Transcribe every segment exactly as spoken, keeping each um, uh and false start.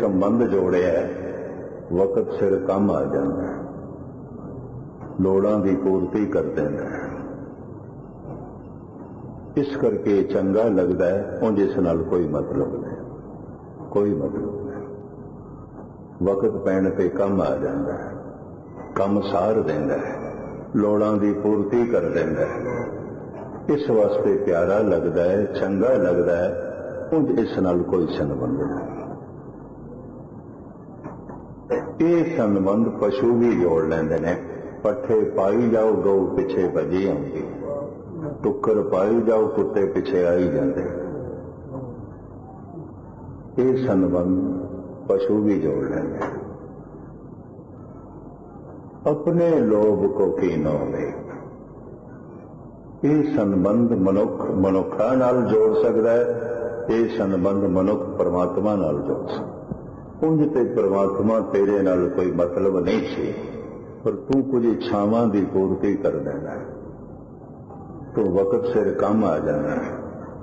संबंध जोड़िया वक्त सिर कम आ जाता, लोड़ां दी पूर्ति कर देंदा। इस करके चंगा लगता है, उंज इस नाल कोई मतलब नहीं, कोई मतलब नहीं। वक्त पैण पे कम आ जाता है, कम सार देंदा है, लोड़ां दी पूर्ति कर देंदा है। इस वास्ते प्यारा लगता है, चंगा लगता है, उंज इस नाल कोई संबंध नहीं। ये संबंध पशु भी जोड़ लेंदे ने। पट्ठे पाई जाओ गौ पिछे भजी आउंदी, टुक्कर पाई जाओ कुत्ते पिछे आई जाते। ये संबंध पशु भी जोड़ लेंगे। अपने लोभ को कीनो में ये संबंध मनुख मनुखा नाल जोड़ सकता है। ये संबंध मनुख परमात्मा नाल जोड़ सकता। उंज ते परमात्मा तेरे नाल कोई मतलब नहीं सी, पर तू कुछ इच्छावां दी पूर्ति कर देना है, तो वक्त सिर कम आ जाना है।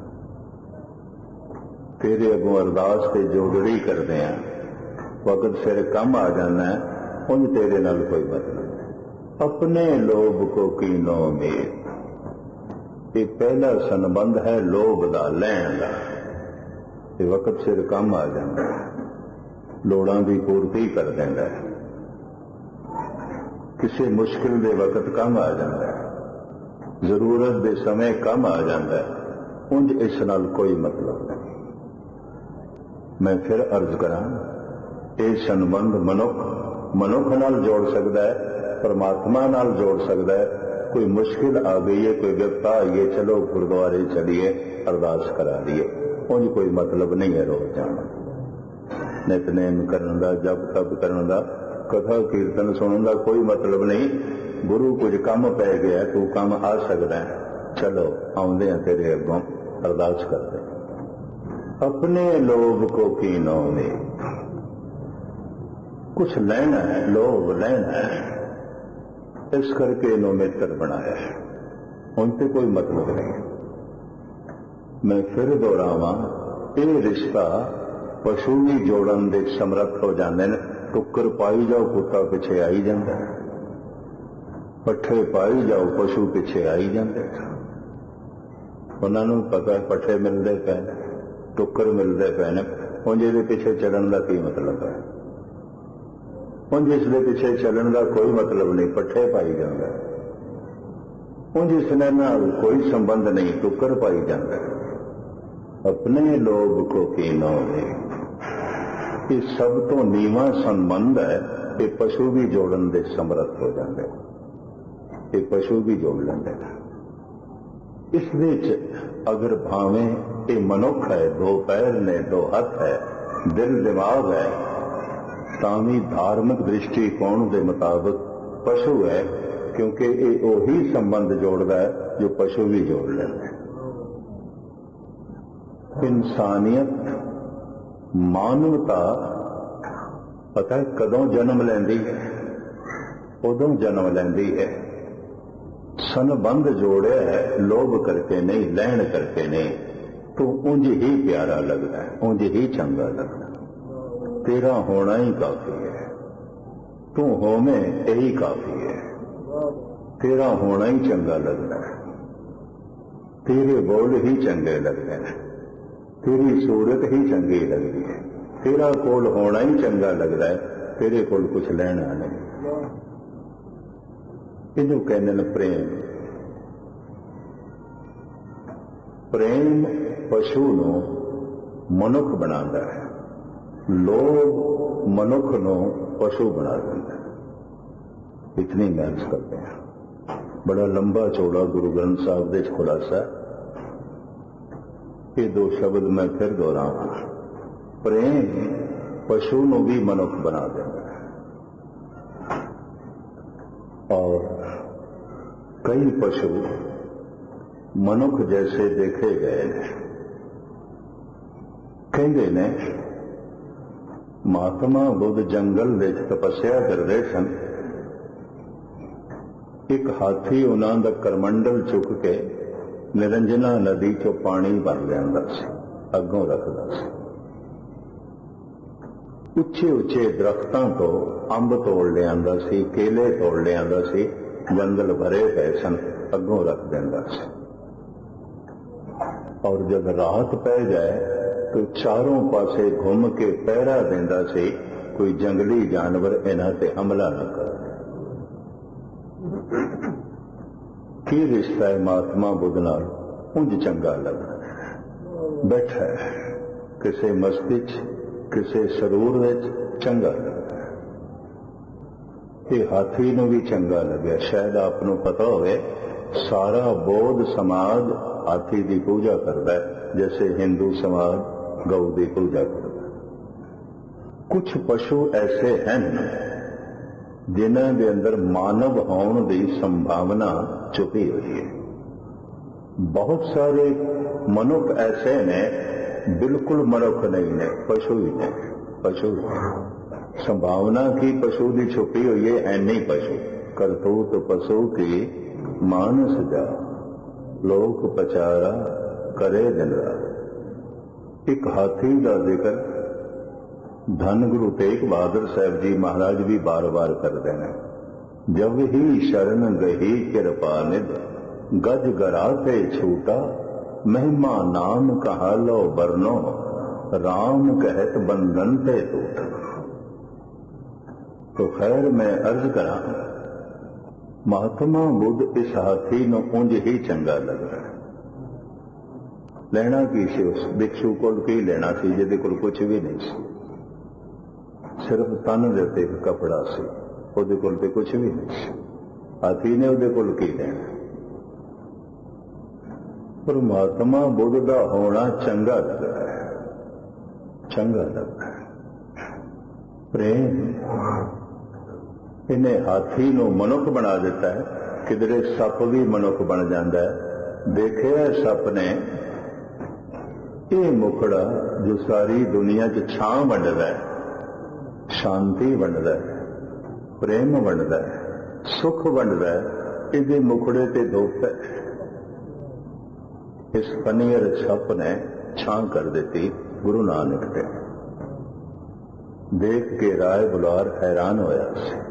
तेरे अगों अरदास ते जोड़ड़ी करते हैं, वक्त सिर कम आ जाना है, उंज तेरे नाल कोई मतलब नहीं। अपने लोभ को कीनो उम्मीद, ये पहला संबंध है लोभ दा, लैण दा। ये वक्त सिर कम आ जाता है, लोड़ां दी पूर्ति कर देंदा है। किसी मुश्किल दे वक्त कम आ जाता है, जरूरत दे समय कम आ जाता है, उंज इस नाल कोई मतलब नहीं। मैं फिर अर्ज करा, ये संबंध मनुख मनुख नाल जोड़ सकता है, परमात्मा नाल जोड़ सकता है। कोई मुश्किल आ गई है, कोई विपता आई है, चलो गुरुद्वारे चलिए अरदास करा दिए, उंज कोई मतलब नहीं है रोज जाना। नितनेम करन दा, जप तप करन दा, कथा कीर्तन सुनन दा कोई मतलब नहीं। गुरु कुछ कम पै गया, तू कम आ सकता है, चलो आउंदे हैं तेरे अगों अरदास करते। अपने लोभ को कीनो में, कुछ लेना है, लोभ लेना है, इस करके इन्हों मित्र बनाया है, उनसे कोई मतलब नहीं। मैं फिर दोहरावां, ये रिश्ता पशु भी जोड़न दे समर्थ हो जाते हैं। टुक्कर पाई जाओ कुत्ता पिछे आई जाता है, पट्ठे पाई जाओ पशु पिछे आई जाते। उन्होंने पता है पट्ठे मिलते पे, टुक्कर मिलते पे ने, उंज इहदे पिछे चलन का की मतलब है? उंज इसके पिछे चलन का कोई मतलब नहीं, पट्ठे पाई जाता है। उंज इसने नाल कोई संबंध नहीं, टुक्कर पाई जाता है। अपने लोभ को कीनो में, ये सब तो नीवा संबंध है। ये पशु भी जोड़न दे समर्थ हो जाते, ये पशु भी जोड़ लेंगे। इस विच अगर भावें ये मनुख है, दो पैर ने, दो हाथ है, दिल दिमाग है, तामी धार्मिक दृष्टिकोण के मुताबिक पशु है, क्योंकि ये वही संबंध जोड़ता है जो पशु भी जोड़ लेते हैं। इंसानियत, मानवता पता है कदों जन्म लेंदी है? उदों जन्म लेंदी है संबंध जोड़े है, लोभ करके नहीं, लैण करके नहीं, तो उंज ही प्यारा लगता है, उंज ही चंगा लगता है। तेरा होना ही काफी है, तू होवे यही काफी है। तेरा होना ही चंगा लगता है, तेरे बोल ही चंगे लगते हैं, तेरी सूरत ही चंगी लगती है, तेरा कोल होना ही चंगा लगता है, तेरे कोल कुछ लेना नहीं। इन्हू कहते हैं प्रेम। प्रेम पशु नू मनुख बनाता है, लोभ मनुख नू पशु बना देता है। इतनी महनत करते हैं। बड़ा लंबा चौड़ा गुरु ग्रंथ साहब दे खुलासा। ये दो शब्द मैं फिर दोहराऊं। प्रेम पशु नू भी मनुख बना देता है, और कई पशु मनुख जैसे देखे गए हैं। कहते ने महात्मा बुद्ध जंगल में तपस्या करते सन। एक हाथी उन्हों का करमंडल चुक के निरंजना नदी चो पानी भर लिया, अगों रखता। ਉੱਚੇ ਉੱਚੇ ਦਰਖਤਾਂ ਤੋਂ ਅੰਬ ਤੋੜ ਲਿਆਂਦਾ ਸੀ, ਕੇਲੇ ਤੋੜ ਲਿਆਂਦਾ ਸੀ, ਜੰਗਲ ਭਰੇ ਪਏ ਸਨ, ਅੱਗੋਂ ਰੱਖ ਦਿੰਦਾ ਸੀ। ਔਰ ਜਦ ਰਾਤ ਪੈ ਜਾਏ तो चारों पासे घूम के पहरा देंदा से कोई जंगली जानवर इन्हां ते हमला न करे। की रिश्ता है महात्मा बुद्ध नाल? उंज चंगा लगदा बैठा है किसे मस्ती च किसे सरूर विच चंगा लगदा। ये हाथी नूं भी चंगा लग्या। शायद आप नूं पता होवे सारा बौद्ध समाज हाथी की पूजा करता है, जैसे हिंदू समाज गौ की पूजा करता है। कुछ पशु ऐसे हैं जिन्हां दे अंदर मानव होने की संभावना छुपी हुई है। बहुत सारे मनुख ऐसे ने बिल्कुल मनुख नहीं ने, पशु ही ने, पशु संभावना की पशु की छुपी हुई है। ऐनी पशु करतूत पशु की मानस जा लोक पचारा करे दिन रात। एक हाथी का जिक्र धन गुरु तेग बहादुर साहब जी महाराज भी बार बार करते हैं। जब ही शरण गही कृपा निध गज गराते छूटा महिमा नाम कहा लो बरनो राम कहत बंधन ते टूटा। तो खैर मैं अर्ज करा महात्मा बुद्ध इस हाथी नूं उंज ही चंगा लग रहा है। लेना की सी उस भिक्षु को की लेना सी जिहदे कोल कुछ भी नहीं सी, सिर्फ तन दे उत्ते एक कपड़ा सी, उहदे कोल ते कुछ भी नहीं सी। हाथी ने उहदे कोल की लेना? पर महात्मा बुद्ध दा होना चंगा लगदा है, चंगा लगदा है। प्रेम इन्हें हाथी नूं मनुख बना दिता है। किधरे सप भी मनुख बन जाता है। देखिया सप ने ये मुखड़ा जो सारी दुनिया च छां वंडदा है, शांति वंडदा है, प्रेम वंडदा है, सुख वंडदा है, इहदे मुखड़े ते धुप है। इस पनीर सप ने छां कर दी गुरु नानक ने। देख के राय बुलार हैरान होया सी।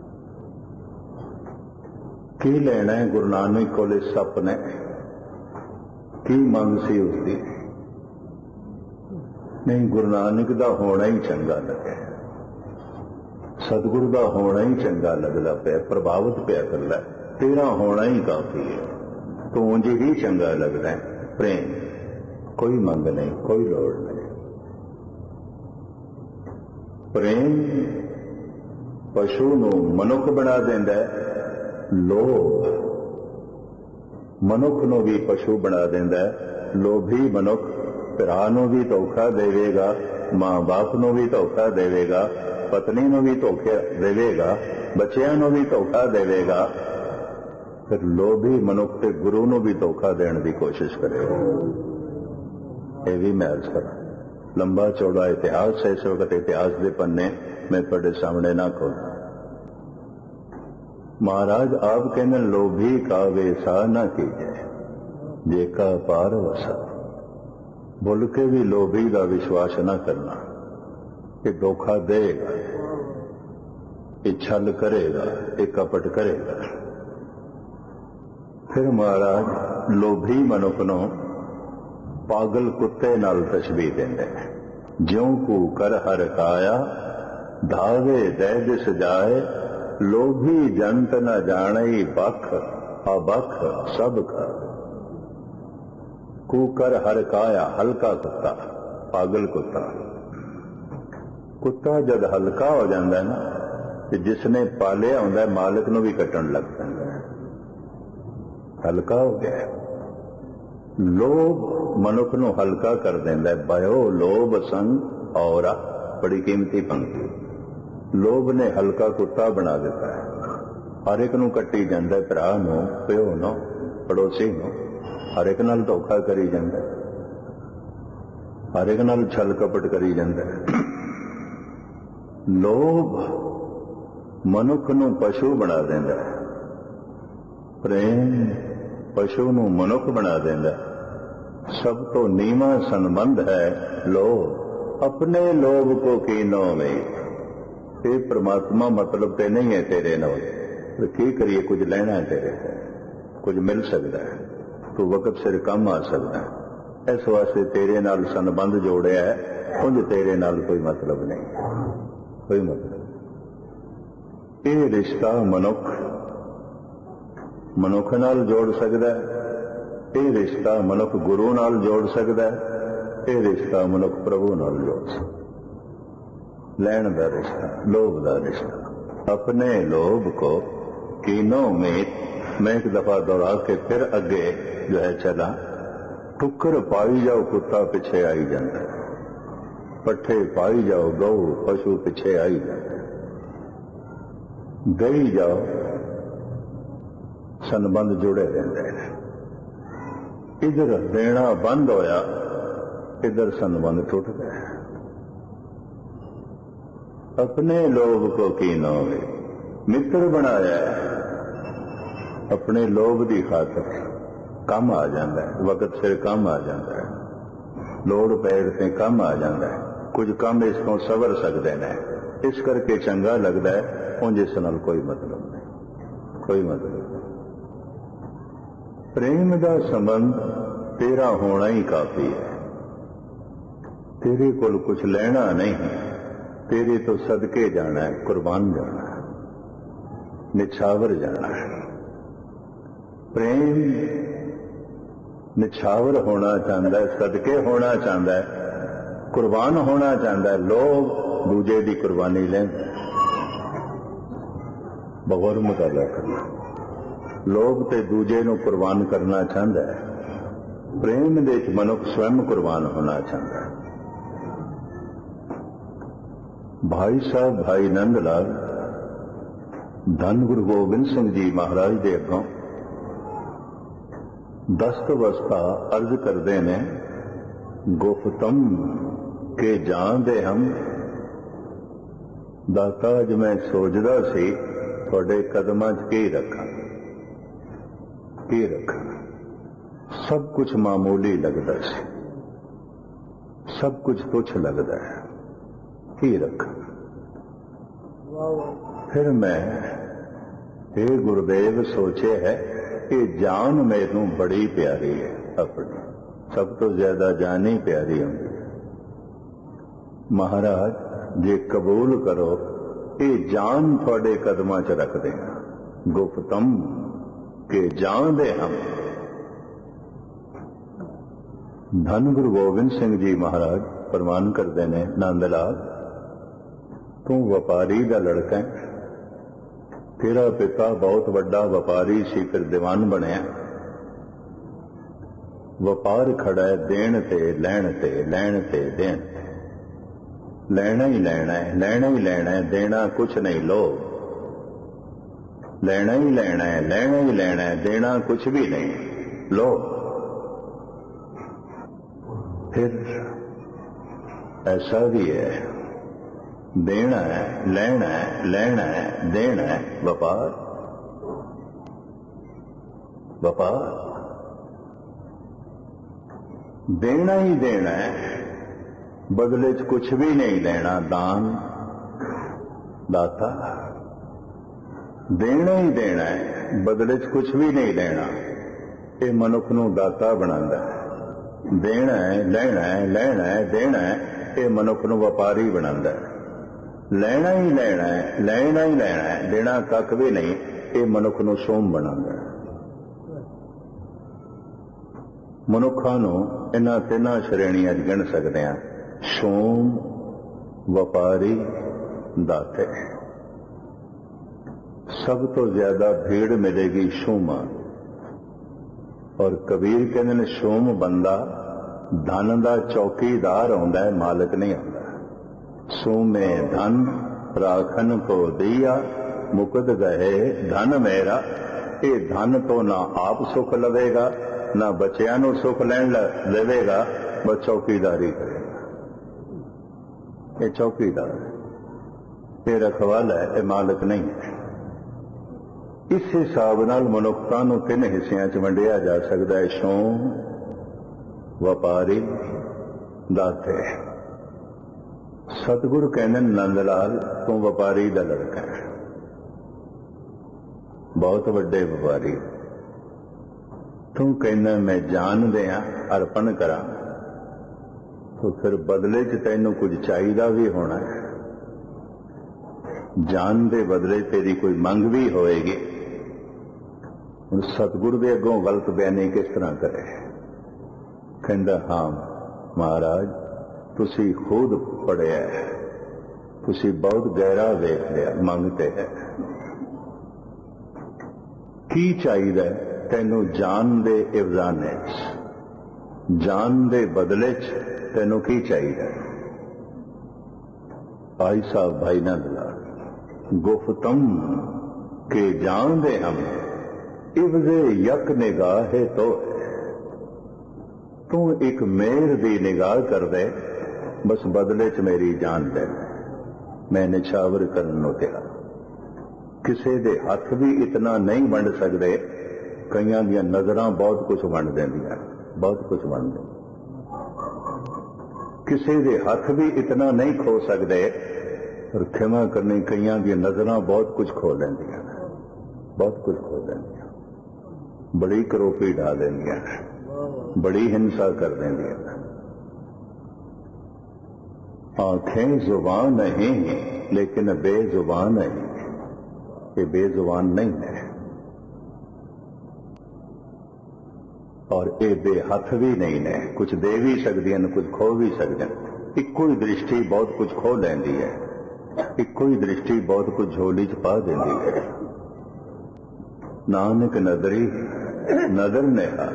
की लेना है गुरु नानक कोले सप ने? की मंग सी उसकी? नहीं, गुरु नानक दा होना ही चंगा लगे, सतगुरु दा होना ही चंगा लगदा पिया, प्रभावित पिया करदा। तेरा होना ही काफी है, तो उंज ही चंगा लगदा है। प्रेम कोई मंग नहीं, कोई लोड़ नहीं। प्रेम पशु नूं मनुख बना देंदा है। लोभ मनुख नूं भी पशु बना देंदा है। लोभी मनुख भरा नूं भी धोखा देवेगा, मां बाप नूं भी धोखा देवेगा, पत्नी नूं भी धोखा देवेगा, बच्चियां नूं भी धोखा देवेगा। फिर लोभी मनुख ते गुरु नूं भी धोखा देने की कोशिश करेगा। यह भी मैं अर्ज करा। लंबा चौड़ा इतिहास है, इस वक्त इतिहास के पन्ने मैं तुहाडे सामने ना खोला। महाराज आप कहने लोभी का वेसा न कीजे जेका पार वसा। बोल के भी लोभी का विश्वास न करना कि धोखा देगा, ये छल करेगा, ये कपट करेगा। फिर महाराज लोभी मनुख नूं पागल कुत्ते नाल तशबीह देंदे ने। ज्यों कू कर हर काया धावे दै दिस जाए लोभी जंत न जाने बख अबख सब का। कूकर हर काया हल्का कुत्ता, पागल कुत्ता। कुत्ता जब हल्का हो जाता है ना, तो जिसने पालिया होंदा है मालिक नूं भी कट्टण लग पैंदा है। हल्का हो गया। लोभ मनुख नूं हल्का कर देंदा है। भयो लोभ संग और बड़ी कीमती पंक्ति। लोभ ने हल्का कुत्ता बना दिता है। हर एक नूं कट्टी जांदा है, भरा नूं, प्यो नूं, पड़ोसी नूं, हर एक नाल धोखा करी जांदा है, हर एक नाल छल कपट करी जांदा है। लोभ मनुख नूं पशु बना देंदा है। प्रेम पशु नूं मनुख बना देंदा है। सब तो नीवा संबंध है लोभ। अपने लोभ को कीनो में, ये परमात्मा मतलब ते नहीं है तेरे नाल, तो की करिए, कुछ लेना तेरे है, कुछ मिल सकता है, तो वक्त सिर कम आ सकता है, इस वास्ते तेरे नाल संबंध जोड़िया है, उंज तेरे नाल कोई मतलब नहीं, कोई मतलब। ये रिश्ता मनुख मनुख नाल जोड़ सकता है, ये रिश्ता मनुख गुरु नाल जोड़ सकता है, ये रिश्ता मनुख प्रभु नाल जोड़ सकता। लैण का रिश्ता, लोभ का रिश्ता। अपने लोभ को कीनों में, मैं एक दफा दोहरा के फिर अगे जो है चला, ठुकर पाई जाओ कुत्ता पिछे आई जाता है, पट्ठे पाई जाओ गऊ पशु पिछे आई जाता है, गई जाओ संबंध जुड़े रहते हैं। इधर देना बंद होया, इधर संबंध टूट गया। अपने लोभ को कीनों में मित्र बनाया है, अपने लोभ की खातर कम आ जाता है, वक्त सिर कम आ जाता है, लोड़ पैर से कम आ जाता है, कुछ कम इसको सवर सकते हैं, इस करके चंगा लगता है, उंज इस नाल कोई मतलब नहीं, कोई मतलब नहीं। प्रेम का संबंध तेरा होना ही काफी है, तेरे कोल कुछ लेना नहीं, तेरे तो सदके जाना है, कुर्बान जाना है, निछावर जाना है। प्रेम निछावर होना चाहता है, सदके होना चाहता है, कुर्बान होना चाहता है। लोग दूजे की कुर्बानी लेंगे, बगौर मुताला करना, लोग ते दूजे नूं कुर्बान करना चाहता है। प्रेम दे विच मनुख स्वयं कुर्बान होना चाहता है। भाई साहब भाई नंद लाल धन गुरु गोबिंद सिंह जी महाराज के अगों दस्त वस्ता अर्ज करते ने, गुफ्तम के जान दे हम दाता, अज मैं सोचदा सी तुहाडे कदमां च की रखा, की रखा। सब कुछ मामूली लगता सी, सब कुछ तुच्छ लगता है, की रखा। फिर मैं हे गुरुदेव सोचे है कि जान मैनू बड़ी प्यारी है, अपनी सब तो ज्यादा जान ही प्यारी होंगी। महाराज जे कबूल करो, ये जान थोड़े कदमां च रख देना, गुफ्तम के जान दे हम। धन गुरु गोबिंद सिंह जी महाराज फरमान करते ने, नंद लाल तू व्यापारी का लड़का है, तेरा पिता बहुत बड़ा व्यापारी सी, फिर दीवान बनया, व्यापार खड़ा है देण ते लैण ते, लैण ते देण, लेना ही लेना है, लेना ही लेना है, देना कुछ नहीं, लो लेना ही लेना है, लेना ही लेना है, देना कुछ भी नहीं, लो। फिर ऐसा भी है, देना है, लेना है, लेना है, देना है, व्यापार, व्यापार, देना ही देना है, बदले च कुछ भी नहीं लेना, दान दाता, देना ही देना है, बदले च कुछ भी नहीं लेना, ये मनुख नूं दाता बनांदा है। देना है, लेना है, लेना है, देना है, ये मनुख नूं व्यापारी बनांदा है। लेना ही लेना है, लेना ही लेना है, देना कख भी नहीं, ये मनुख नूं सोम बनांदा है। मनुखा नूं इन्हां तिन्हां श्रेणियां च गिण सकदे हां, सोम, व्यापारी, दाते। सब तो ज्यादा भीड़ मिलेगी सोमा, और कबीर कहते हैं सोम बंदा धन का चौकीदार होंदा है, मालिक नहीं होंदा। सोमे धन राखन को दिया, मुकद गए धन मेरा, ये धन तो ना आप सुख लवेगा, ना बच्चियां नूं सुख लैण देवेगा, बस चौकीदारी करेगा। ये चौकीदार है, ये रखवाला है, ये मालिक नहीं है। इस हिसाब नाल मनुखता नूं तीन हिस्सियां च वंडिया जा सकता है, सोम, व्यापारी, दाते। सतगुरु कहने नंद लाल तू व्यापारी दा लड़का है, बहुत वड्डे व्यापारी। तू कहना मैं जान दिया अर्पण करा, तो फिर बदले च तैनू कुछ चाहिदा भी होना है। जान दे बदले तेरी कोई मंग भी होएगी। सतगुरु दे अगों गलत बयानी किस तरह करे? कहंदा हाँ महाराज तुसी खुद पढ़िया है, तुसी बहुत गहरा वेख लिया, मंगते है की चाहिए तेनू जान दे इवजाने च, जान दे बदले च तेनू की चाहिए? भाई साहब भाई नंद लाल गुफ्तम के जान दे हम इवजे यक निगाहे तो, तू एक मेर दी निगाह कर दे, बस बदले च मेरी जान दे। मैं निछावर करन नूं तैयार। किसे दे हथ भी इतना नहीं वंड सकते, कईयां दियां नजरां बहुत कुछ वंड देंदियां, बहुत कुछ वंड देंदियां। किसे दे हथ भी इतना नहीं खो सकते, और खिमा करनी कईयां दियां नजरां बहुत कुछ खो लेंदियां, बहुत कुछ खो लेंदियां, बड़ी करोपी ढा देंदियां, बड़ी हिंसा कर देंदियां। आंखें जुबान नहीं लेकिन बेजुबान नहीं, ये बेजुबान नहीं है, और ये बेहथ भी नहीं है। कुछ दे भी सकदियां ने, कुछ खो भी सकदियां। इक्को ही दृष्टि बहुत कुछ खो लैंदी है, इक्को ही दृष्टि बहुत कुछ झोली च पा देंदी है। नानक नदरी नदर नेहा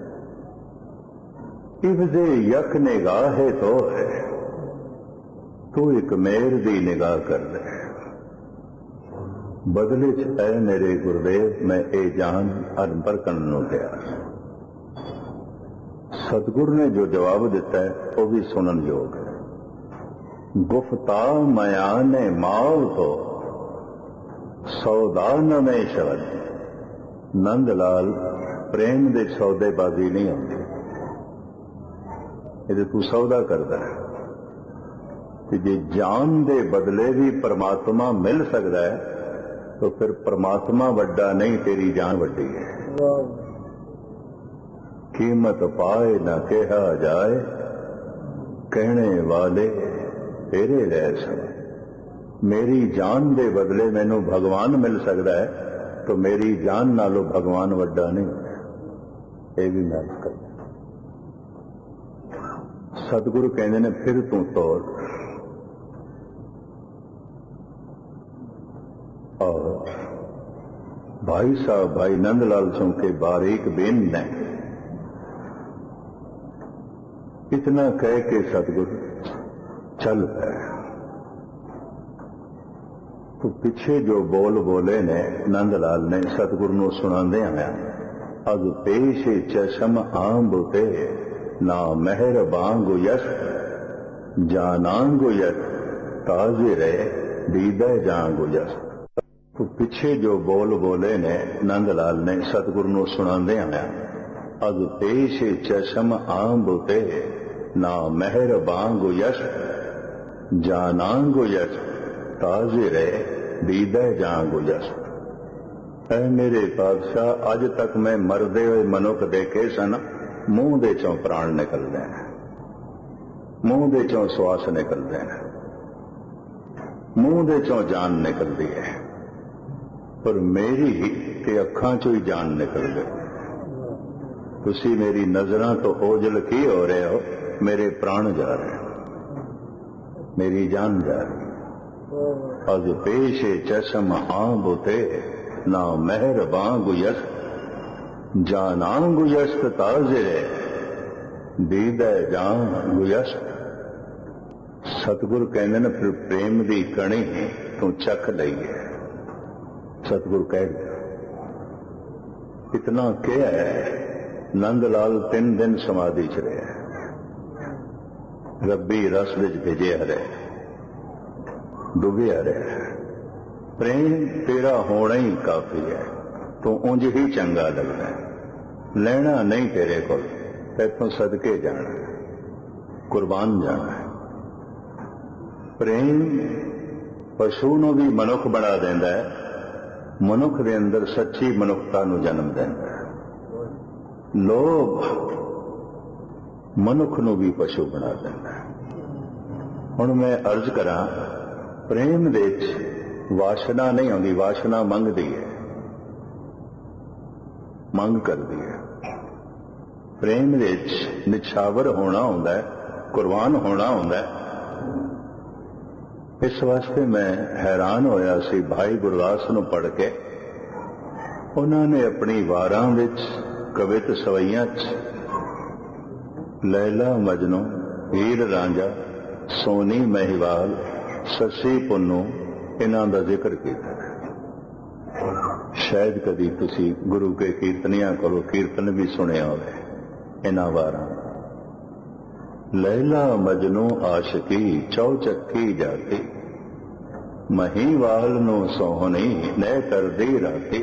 इवजे यक निगाहे तो है, तू एक मेर दी निगाह कर दे, बदले च ऐ मेरे गुरुदेव मैं ए जान अर्पण करन नूं तैयार। सतगुरु ने जो जवाब दिता है वह भी सुनन योग है। गुफ्ता मया ने माल तो सौदा न में शब्द। नंद लाल प्रेम दे सौदेबाजी नहीं आती, ये तू सौदा करता है कि जे जान दे बदले भी परमात्मा मिल सकता है, तो फिर परमात्मा वड्डा नहीं, तेरी जान वड्डी है। कीमत पाए न कहा जाए, कहने वाले तेरे रह सब। मेरी जान दे बदले मैनू भगवान मिल सकता है, तो मेरी जान नालों भगवान वड्डा नहीं। ये भी मैं कर सतगुरु कहते ने फिर तू तोड़। और भाई साहब भाई नंद लाल सिंह के बारीक बेन ने इतना कह के सतगुरु चल पे, तो पीछे जो बोल बोले ने नंद लाल ने सतगुरु नूं सुणांदे आया, अग पेश चशम आंबुते ना मेहर बांगु यश, जानांगु यश ताजे रहे दीदा जांगु यश। तो पीछे जो बोल बोले ने नंद लाल ने सतगुरु नूं सुणांदे आया, अग पेश चशम आंबुते ना मेहर बांगु यश, जानांगु यश ताजे रहे दीदा जांगु यश। ऐ मेरे पातशाह, अज तक मैं मरदे हुए मनुख देखे सन, मूंह दे चों प्राण निकलते हैं, मूंह दे चों श्वास निकलते हैं, मूंह दे चों जान निकलती है, पर मेरी ते अखां चों ही जान निकल गई। तुसी मेरी नजरां तो ओझल की हो रहे हो, मेरे प्राण जा रहे हैं, मेरी जान जा रही। अज पेशे चशम आंबुते ना मेहर बांगु यश, जानांगु यश ताजे दीदा जांगु यश। सतगुरु कहते ने फिर प्रेम दी कणी तू चख लई है। सतगुरु कह दिया इतना क्या है। नंद लाल तीन दिन समाधि च रहे, रब्बी रस विच भिजे हरे, डुबे हरे। प्रेम तेरा होना ही काफी है, तो उंज ही चंगा लगता है। लेना नहीं तेरे को, तेतों सदके जाना, कुर्बान जाना है। ਪ੍ਰੇਮ ਪਸ਼ੂ ਨੂੰ ਵੀ ਮਨੁੱਖ ਬਣਾ ਦਿੰਦਾ ਹੈ, ਮਨੁੱਖ ਦੇ ਅੰਦਰ ਸੱਚੀ ਮਨੁੱਖਤਾ ਨੂੰ ਜਨਮ ਦਿੰਦਾ ਹੈ। ਲੋਭ ਮਨੁੱਖ ਨੂੰ ਵੀ ਪਸ਼ੂ ਬਣਾ ਦਿੰਦਾ ਹੈ। ਹੁਣ ਮੈਂ ਅਰਜ਼ ਕਰਾਂ, ਪ੍ਰੇਮ ਦੇ ਵਿੱਚ ਵਾਸ਼ਨਾ ਨਹੀਂ ਆਉਂਦੀ, ਵਾਸ਼ਨਾ ਮੰਗਦੀ ਹੈ, ਮੰਗ ਕਰਦੀ ਹੈ। ਪ੍ਰੇਮ ਦੇ ਵਿੱਚ ਨਿਛਾਵਰ ਹੋਣਾ ਹੁੰਦਾ ਹੈ, ਕੁਰਬਾਨ ਹੋਣਾ ਹੁੰਦਾ ਹੈ। ਇਸ ਵਾਸਤੇ ਮੈਂ ਹੈਰਾਨ ਹੋਇਆ ਸੀ ਭਾਈ ਗੁਰਦਾਸ ਨੂੰ ਪੜ੍ਹ ਕੇ। ਉਹਨਾਂ ਨੇ ਆਪਣੀ ਵਾਰਾਂ ਵਿੱਚ, ਕਵਿਤ ਸਵਈਆਂ 'ਚ ਲੈਲਾ ਮਜਨੂ, ਹੀਰ ਰਾਂਝਾ, ਸੋਨੀ ਮਹੀਵਾਲ, ਸੱਸੀ ਪੁੰਨੂ, ਇਹਨਾਂ ਦਾ ਜ਼ਿਕਰ ਕੀਤਾ ਹੈ। ਸ਼ਾਇਦ ਕਦੀ ਤੁਸੀਂ ਗੁਰੂ ਕੇ ਕੀਰਤਨੀਆਂ ਕੋਲੋਂ ਕੀਰਤਨ ਵੀ ਸੁਣਿਆ ਹੋਵੇ ਇਹਨਾਂ ਵਾਰਾਂ। ਲੈਲਾ ਮਜਨੂ ਆਸ਼ਕੀ ਚੌਚੱਕੀ ਜਾਤੀ, ਮਹੀਵਾਲ ਨੂੰ ਸੋਹਣੀ ਨੈ ਕਰਦੀ ਰਾਤੀ,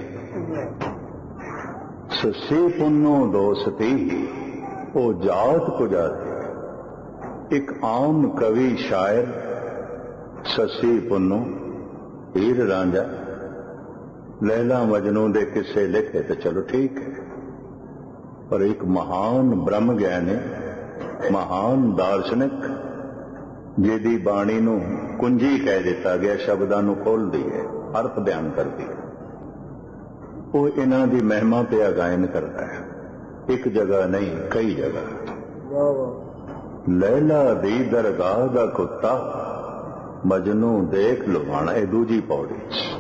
ਸੱਸੀ ਪੁੰਨੂ ਦੋਸਤੀ ਉਹ ਜਾਤ ਪੁਜਾਤੀ। ਇੱਕ ਆਮ ਕਵੀ ਸ਼ਾਇਰ ਸੱਸੀ ਪੁੰਨੂ, ਹੀਰ ਰਾਂਝਾ, ਲੈਲਾ ਮਜਨੂ ਦੇ ਕਿੱਸੇ ਲਿਖੇ ਤੇ ਚਲੋ ਠੀਕ ਹੈ, ਪਰ ਇੱਕ ਮਹਾਨ ਬ੍ਰਹਮ ਗਿਆਨੀ, ਮਹਾਨ ਦਾਰਸ਼ਨਿਕ, ਜਿਹਦੀ ਬਾਣੀ ਨੂੰ ਕੁੰਜੀ ਕਹਿ ਦਿੱਤਾ ਗਿਆ, ਸ਼ਬਦਾਂ ਨੂੰ ਖੋਲ੍ਹਦੀ ਹੈ, ਅਰਥ ਬਿਆਨ ਕਰਦੀ ਹੈ, ਉਹ ਇਹਨਾਂ ਦੀ ਮਹਿਮਾ ਤੇ ਗਾਇਨ ਕਰਦਾ ਹੈ। ਇੱਕ ਜਗ੍ਹਾ ਨਹੀਂ, ਕਈ ਜਗ੍ਹਾ। ਲੈਲਾ ਦੀ ਦਰਗਾਹ ਦਾ ਕੁੱਤਾ, ਮਜਨੂ ਦੇਖ ਲੁਹਾਣਾ, ਇਹ ਦੂਜੀ ਪੌੜੀ।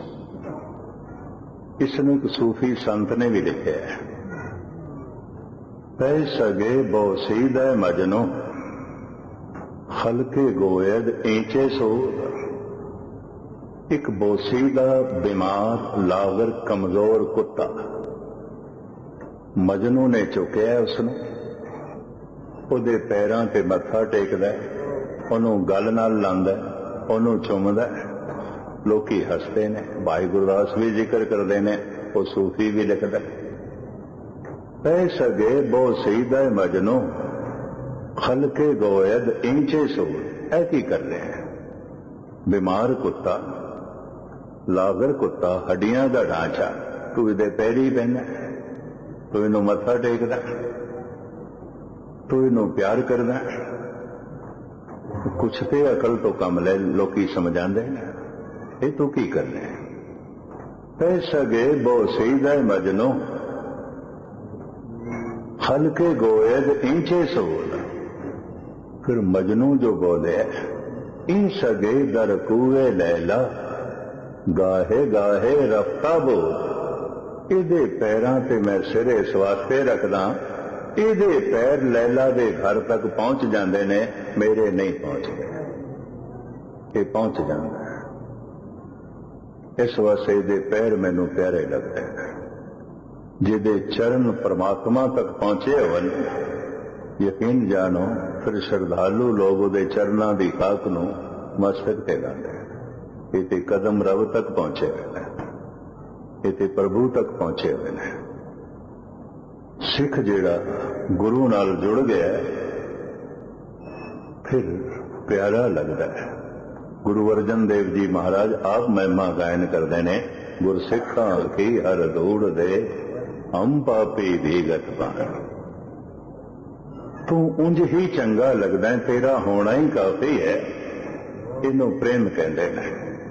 ਇਸ ਨੂੰ ਇੱਕ ਸੂਫੀ ਸੰਤ ਨੇ ਵੀ ਲਿਖਿਆ ਹੈ। ਪੈ ਸਗੇ ਬੋਸੀਦਾ ਮਜਨੂ, ਖਲਕੇ ਗੋਇਦ ਏਚੇ ਸੋ। ਇੱਕ ਬੋਸੀਦਾ, ਬਿਮਾਰ, ਲਾਗਰ, ਕਮਜ਼ੋਰ ਕੁੱਤਾ, ਮਜਨੂ ਨੇ ਚੁੱਕਿਆ ਉਸਨੂੰ, ਉਹਦੇ ਪੈਰਾਂ ਤੇ ਮੱਥਾ ਟੇਕਦਾ, ਉਹਨੂੰ ਗਲ ਨਾਲ ਲਾਉਂਦਾ, ਉਹਨੂੰ ਚੁੰਮਦਾ। ਲੋਕੀ ਹੱਸਦੇ ਨੇ, ਭਾਈ ਗੁਰਦਾਸ ਵੀ ਜ਼ਿਕਰ ਕਰਦੇ ਨੇ, ਉਹ ਸੂਫੀ ਵੀ ਲਿਖਦਾ। ਪੈ ਸਗੇ ਬੋ ਸਈਦਾ ਮਜਨੂ, ਖਲਕੇ ਗੋਇਦ ਇੰਚੇ ਸੋ। ਇਹ ਕੀ ਕਰ ਰਹੇ ਹੈ? ਬਿਮਾਰ ਕੁੱਤਾ, ਲਾਗਰ ਕੁੱਤਾ, ਹੱਡੀਆਂ ਦਾ ਢਾਂਚਾ, ਤੂੰ ਇਹਦੇ ਪੈਰੀ ਪੈਂਦਾ, ਤੂੰ ਇਹਨੂੰ ਮੱਥਾ ਟੇਕਦਾ, ਤੂੰ ਇਹਨੂੰ ਪਿਆਰ ਕਰਦਾ। ਕੁਛ ਤੇ ਅਕਲ ਤੋਂ ਕੰਮ ਲੈ, ਲੋਕੀ ਸਮਝਾਉਂਦੇ ਨੇ, ਇਹ ਤੂੰ ਕੀ ਕਰ ਰਿਹਾ ਹੈ? ਪੈ ਸਗੇ ਬੋ ਸਈਦਾ ਮਜਨੂ, ਖਲਕੇ ਗੋਇਦ ਇੰਚੇ ਸੋ। ਫਿਰ ਮਜਨੂ ਜੋ ਬੋਲੇ, ਇਨ ਸਗੇ ਦਰ ਕੂਏ ਲੈਲਾ, ਗਾਹੇ ਗਾਹੇ ਰਫਤਾ ਬੋਲ। ਇਹਦੇ ਪੈਰਾਂ ਤੇ ਮੈਂ ਸਿਰ ਇਸ ਵਾਸਤੇ ਰੱਖਦਾ, ਇਹਦੇ ਪੈਰ ਲੈਲਾ ਦੇ ਘਰ ਤੱਕ ਪਹੁੰਚ ਜਾਂਦੇ ਨੇ, ਮੇਰੇ ਨਹੀਂ ਪਹੁੰਚਦੇ। ਇਹ ਪਹੁੰਚ ਜਾਂਦਾ ਹੈ, ਇਸ ਵਾਸਤੇ ਇਹਦੇ ਪੈਰ ਮੈਨੂੰ ਪਿਆਰੇ ਲੱਗਦੇ ਨੇ। ਜਿਹਦੇ ਚਰਨ ਪਰਮਾਤਮਾ ਤੱਕ ਪਹੁੰਚੇ ਹੋਣ, ਯਕੀਨ ਜਾਣੋ, ਫਿਰ ਸ਼ਰਧਾਲੂ ਲੋਕ ਉਹਦੇ ਚਰਨਾਂ ਦੀ ਖਾਕ ਨੂੰ ਮਸਤਕ ਤੇ ਲਾਉਂਦੇ। ਇਹ ਤੇ ਕਦਮ ਰੱਬ ਤੱਕ ਪਹੁੰਚੇ ਹੋਏ ਨੇ, ਇਹ ਤੇ ਪ੍ਰਭੂ ਤੱਕ ਪਹੁੰਚੇ ਹੋਏ ਨੇ। ਸਿੱਖ ਜਿਹੜਾ ਗੁਰੂ ਨਾਲ ਜੁੜ ਗਿਆ, ਫਿਰ ਪਿਆਰਾ ਲੱਗਦਾ ਹੈ। ਗੁਰੂ ਅਰਜਨ ਦੇਵ ਜੀ ਮਹਾਰਾਜ ਆਪ ਮਹਿਮਾ ਗਾਇਨ ਕਰਦੇ ਨੇ, ਗੁਰਸਿੱਖਾਂ ਕੀ ਹਰ ਦੂੜ ਦੇ, ਹਮ ਪਾਪੀ ਭੀਗਤ ਪਾਣ। ਤੂੰ ਉਂਝ ਹੀ ਚੰਗਾ ਲੱਗਦਾ, ਤੇਰਾ ਹੋਣਾ ਹੀ ਕਾਫੀ ਹੈ। ਇਹਨੂੰ ਪ੍ਰੇਮ ਕਹਿੰਦੇ ਨੇ।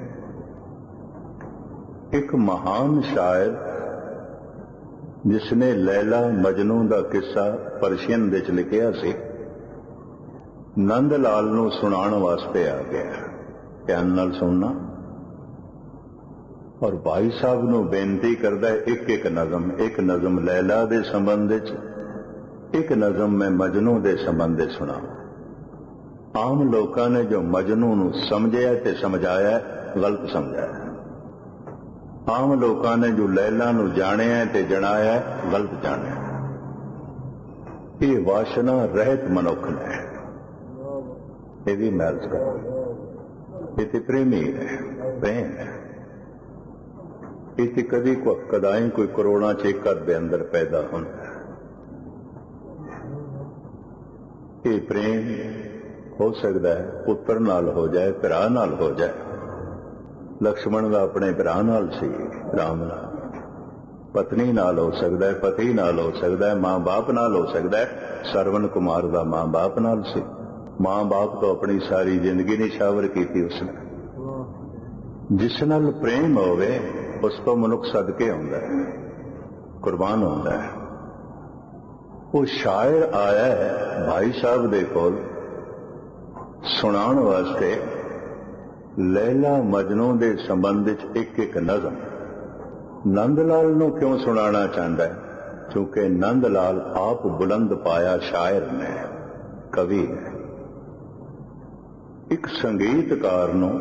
ਇੱਕ ਮਹਾਨ ਸ਼ਾਇਰ, ਜਿਸਨੇ ਲੈਲਾ ਮਜਨੂ ਦਾ ਕਿੱਸਾ ਪਰਸ਼ੀਅਨ ਵਿੱਚ ਲਿਖਿਆ ਸੀ, ਨੰਦ ਲਾਲ ਨੂੰ ਸੁਣਾਉਣ ਵਾਸਤੇ ਆ ਗਿਆ। ਧਿਆਨ ਨਾਲ ਸੁਣਨਾ। ਔਰ ਭਾਈ ਸਾਹਿਬ ਨੂੰ ਬੇਨਤੀ ਕਰਦਾ, ਇੱਕ ਇੱਕ ਨਜ਼ਮ, ਇੱਕ ਨਜ਼ਮ ਲੈਲਾ ਦੇ ਸੰਬੰਧ ਵਿੱਚ, ਇੱਕ ਨਜ਼ਮ ਮੈਂ ਮਜਨੂ ਦੇ ਸੰਬੰਧ ਵਿੱਚ ਸੁਣਾ। ਆਮ ਲੋਕਾਂ ਨੇ ਜੋ ਮਜਨੂ ਨੂੰ ਸਮਝਿਆ ਤੇ ਸਮਝਾਇਆ, ਗਲਤ ਸਮਝਾਇਆ। ਆਮ ਲੋਕਾਂ ਨੇ ਜੋ ਲੈਲਾ ਨੂੰ ਜਾਣਿਆ ਤੇ ਜਣਾਇਆ, ਗਲਤ ਜਾਣਿਆ। ਇਹ ਵਾਸ਼ਨਾ ਰਹਿਤ ਮਨੁੱਖ ਨੇ, ਇਹ ਵੀ ਮਹਿਜ਼ ਕਰ, ਇਹ ਤੇ ਪ੍ਰੇਮੀ ਹੈ, ਪ੍ਰੇਮ ਹੈ। ਇਹ ਤੇ ਕਦੀ ਕਦਾਈ ਕੋਈ ਕਰੋੜਾਂ ਚ ਇੱਕ ਦੇ ਅੰਦਰ ਪੈਦਾ ਹੁੰਦਾ। ਇਹ ਪ੍ਰੇਮ हो सकता है पुत्र नाल हो जाए, भरा नाल हो जाए। लक्ष्मण का अपने भरा नाल सी, राम नाल। पत्नी नाल हो सकता है, पति नाल हो सकता है, मां बाप नाल हो सकता है। सरवण कुमार का मां बाप नाल सी। मां बाप तो अपनी सारी जिंदगी निछावर की उसने। जिस नाल प्रेम होवे उस तो मनुख सदके आउंदा है, कुर्बान होता है। वो शायर आया है भाई साहब दे कोल सुनाण वास्ते लैला मजनू दे संबंध च एक एक नज़म। नंद लाल नूं क्यों सुनाना चाहता है? क्योंकि नंद लाल आप बुलंद पाया शायर ने, कवि है। एक संगीतकार नूं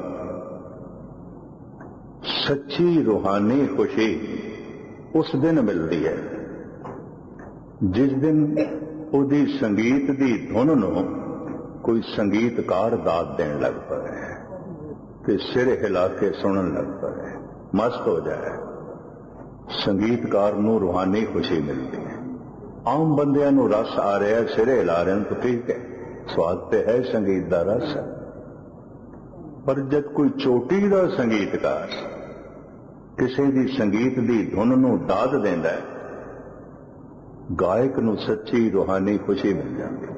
सच्ची रूहानी खुशी उस दिन मिलती है जिस दिन उदी संगीत दी धुन नूं कोई संगीतकार दाद देन लग पए ते सिर हिला के सुनन लग पए, मस्त हो जाए। संगीतकार नूं रूहानी खुशी मिलती है। आम बंदियां नूं रस आ रहा है, सिर हिला रहे हैं तो ठीक है, स्वाद ते है संगीत दा रस। पर जब कोई चोटी दा संगीतकार किसी दी संगीत दी धुन नूं दाद देंदा है, गायक नूं सच्ची रूहानी खुशी मिल जाती।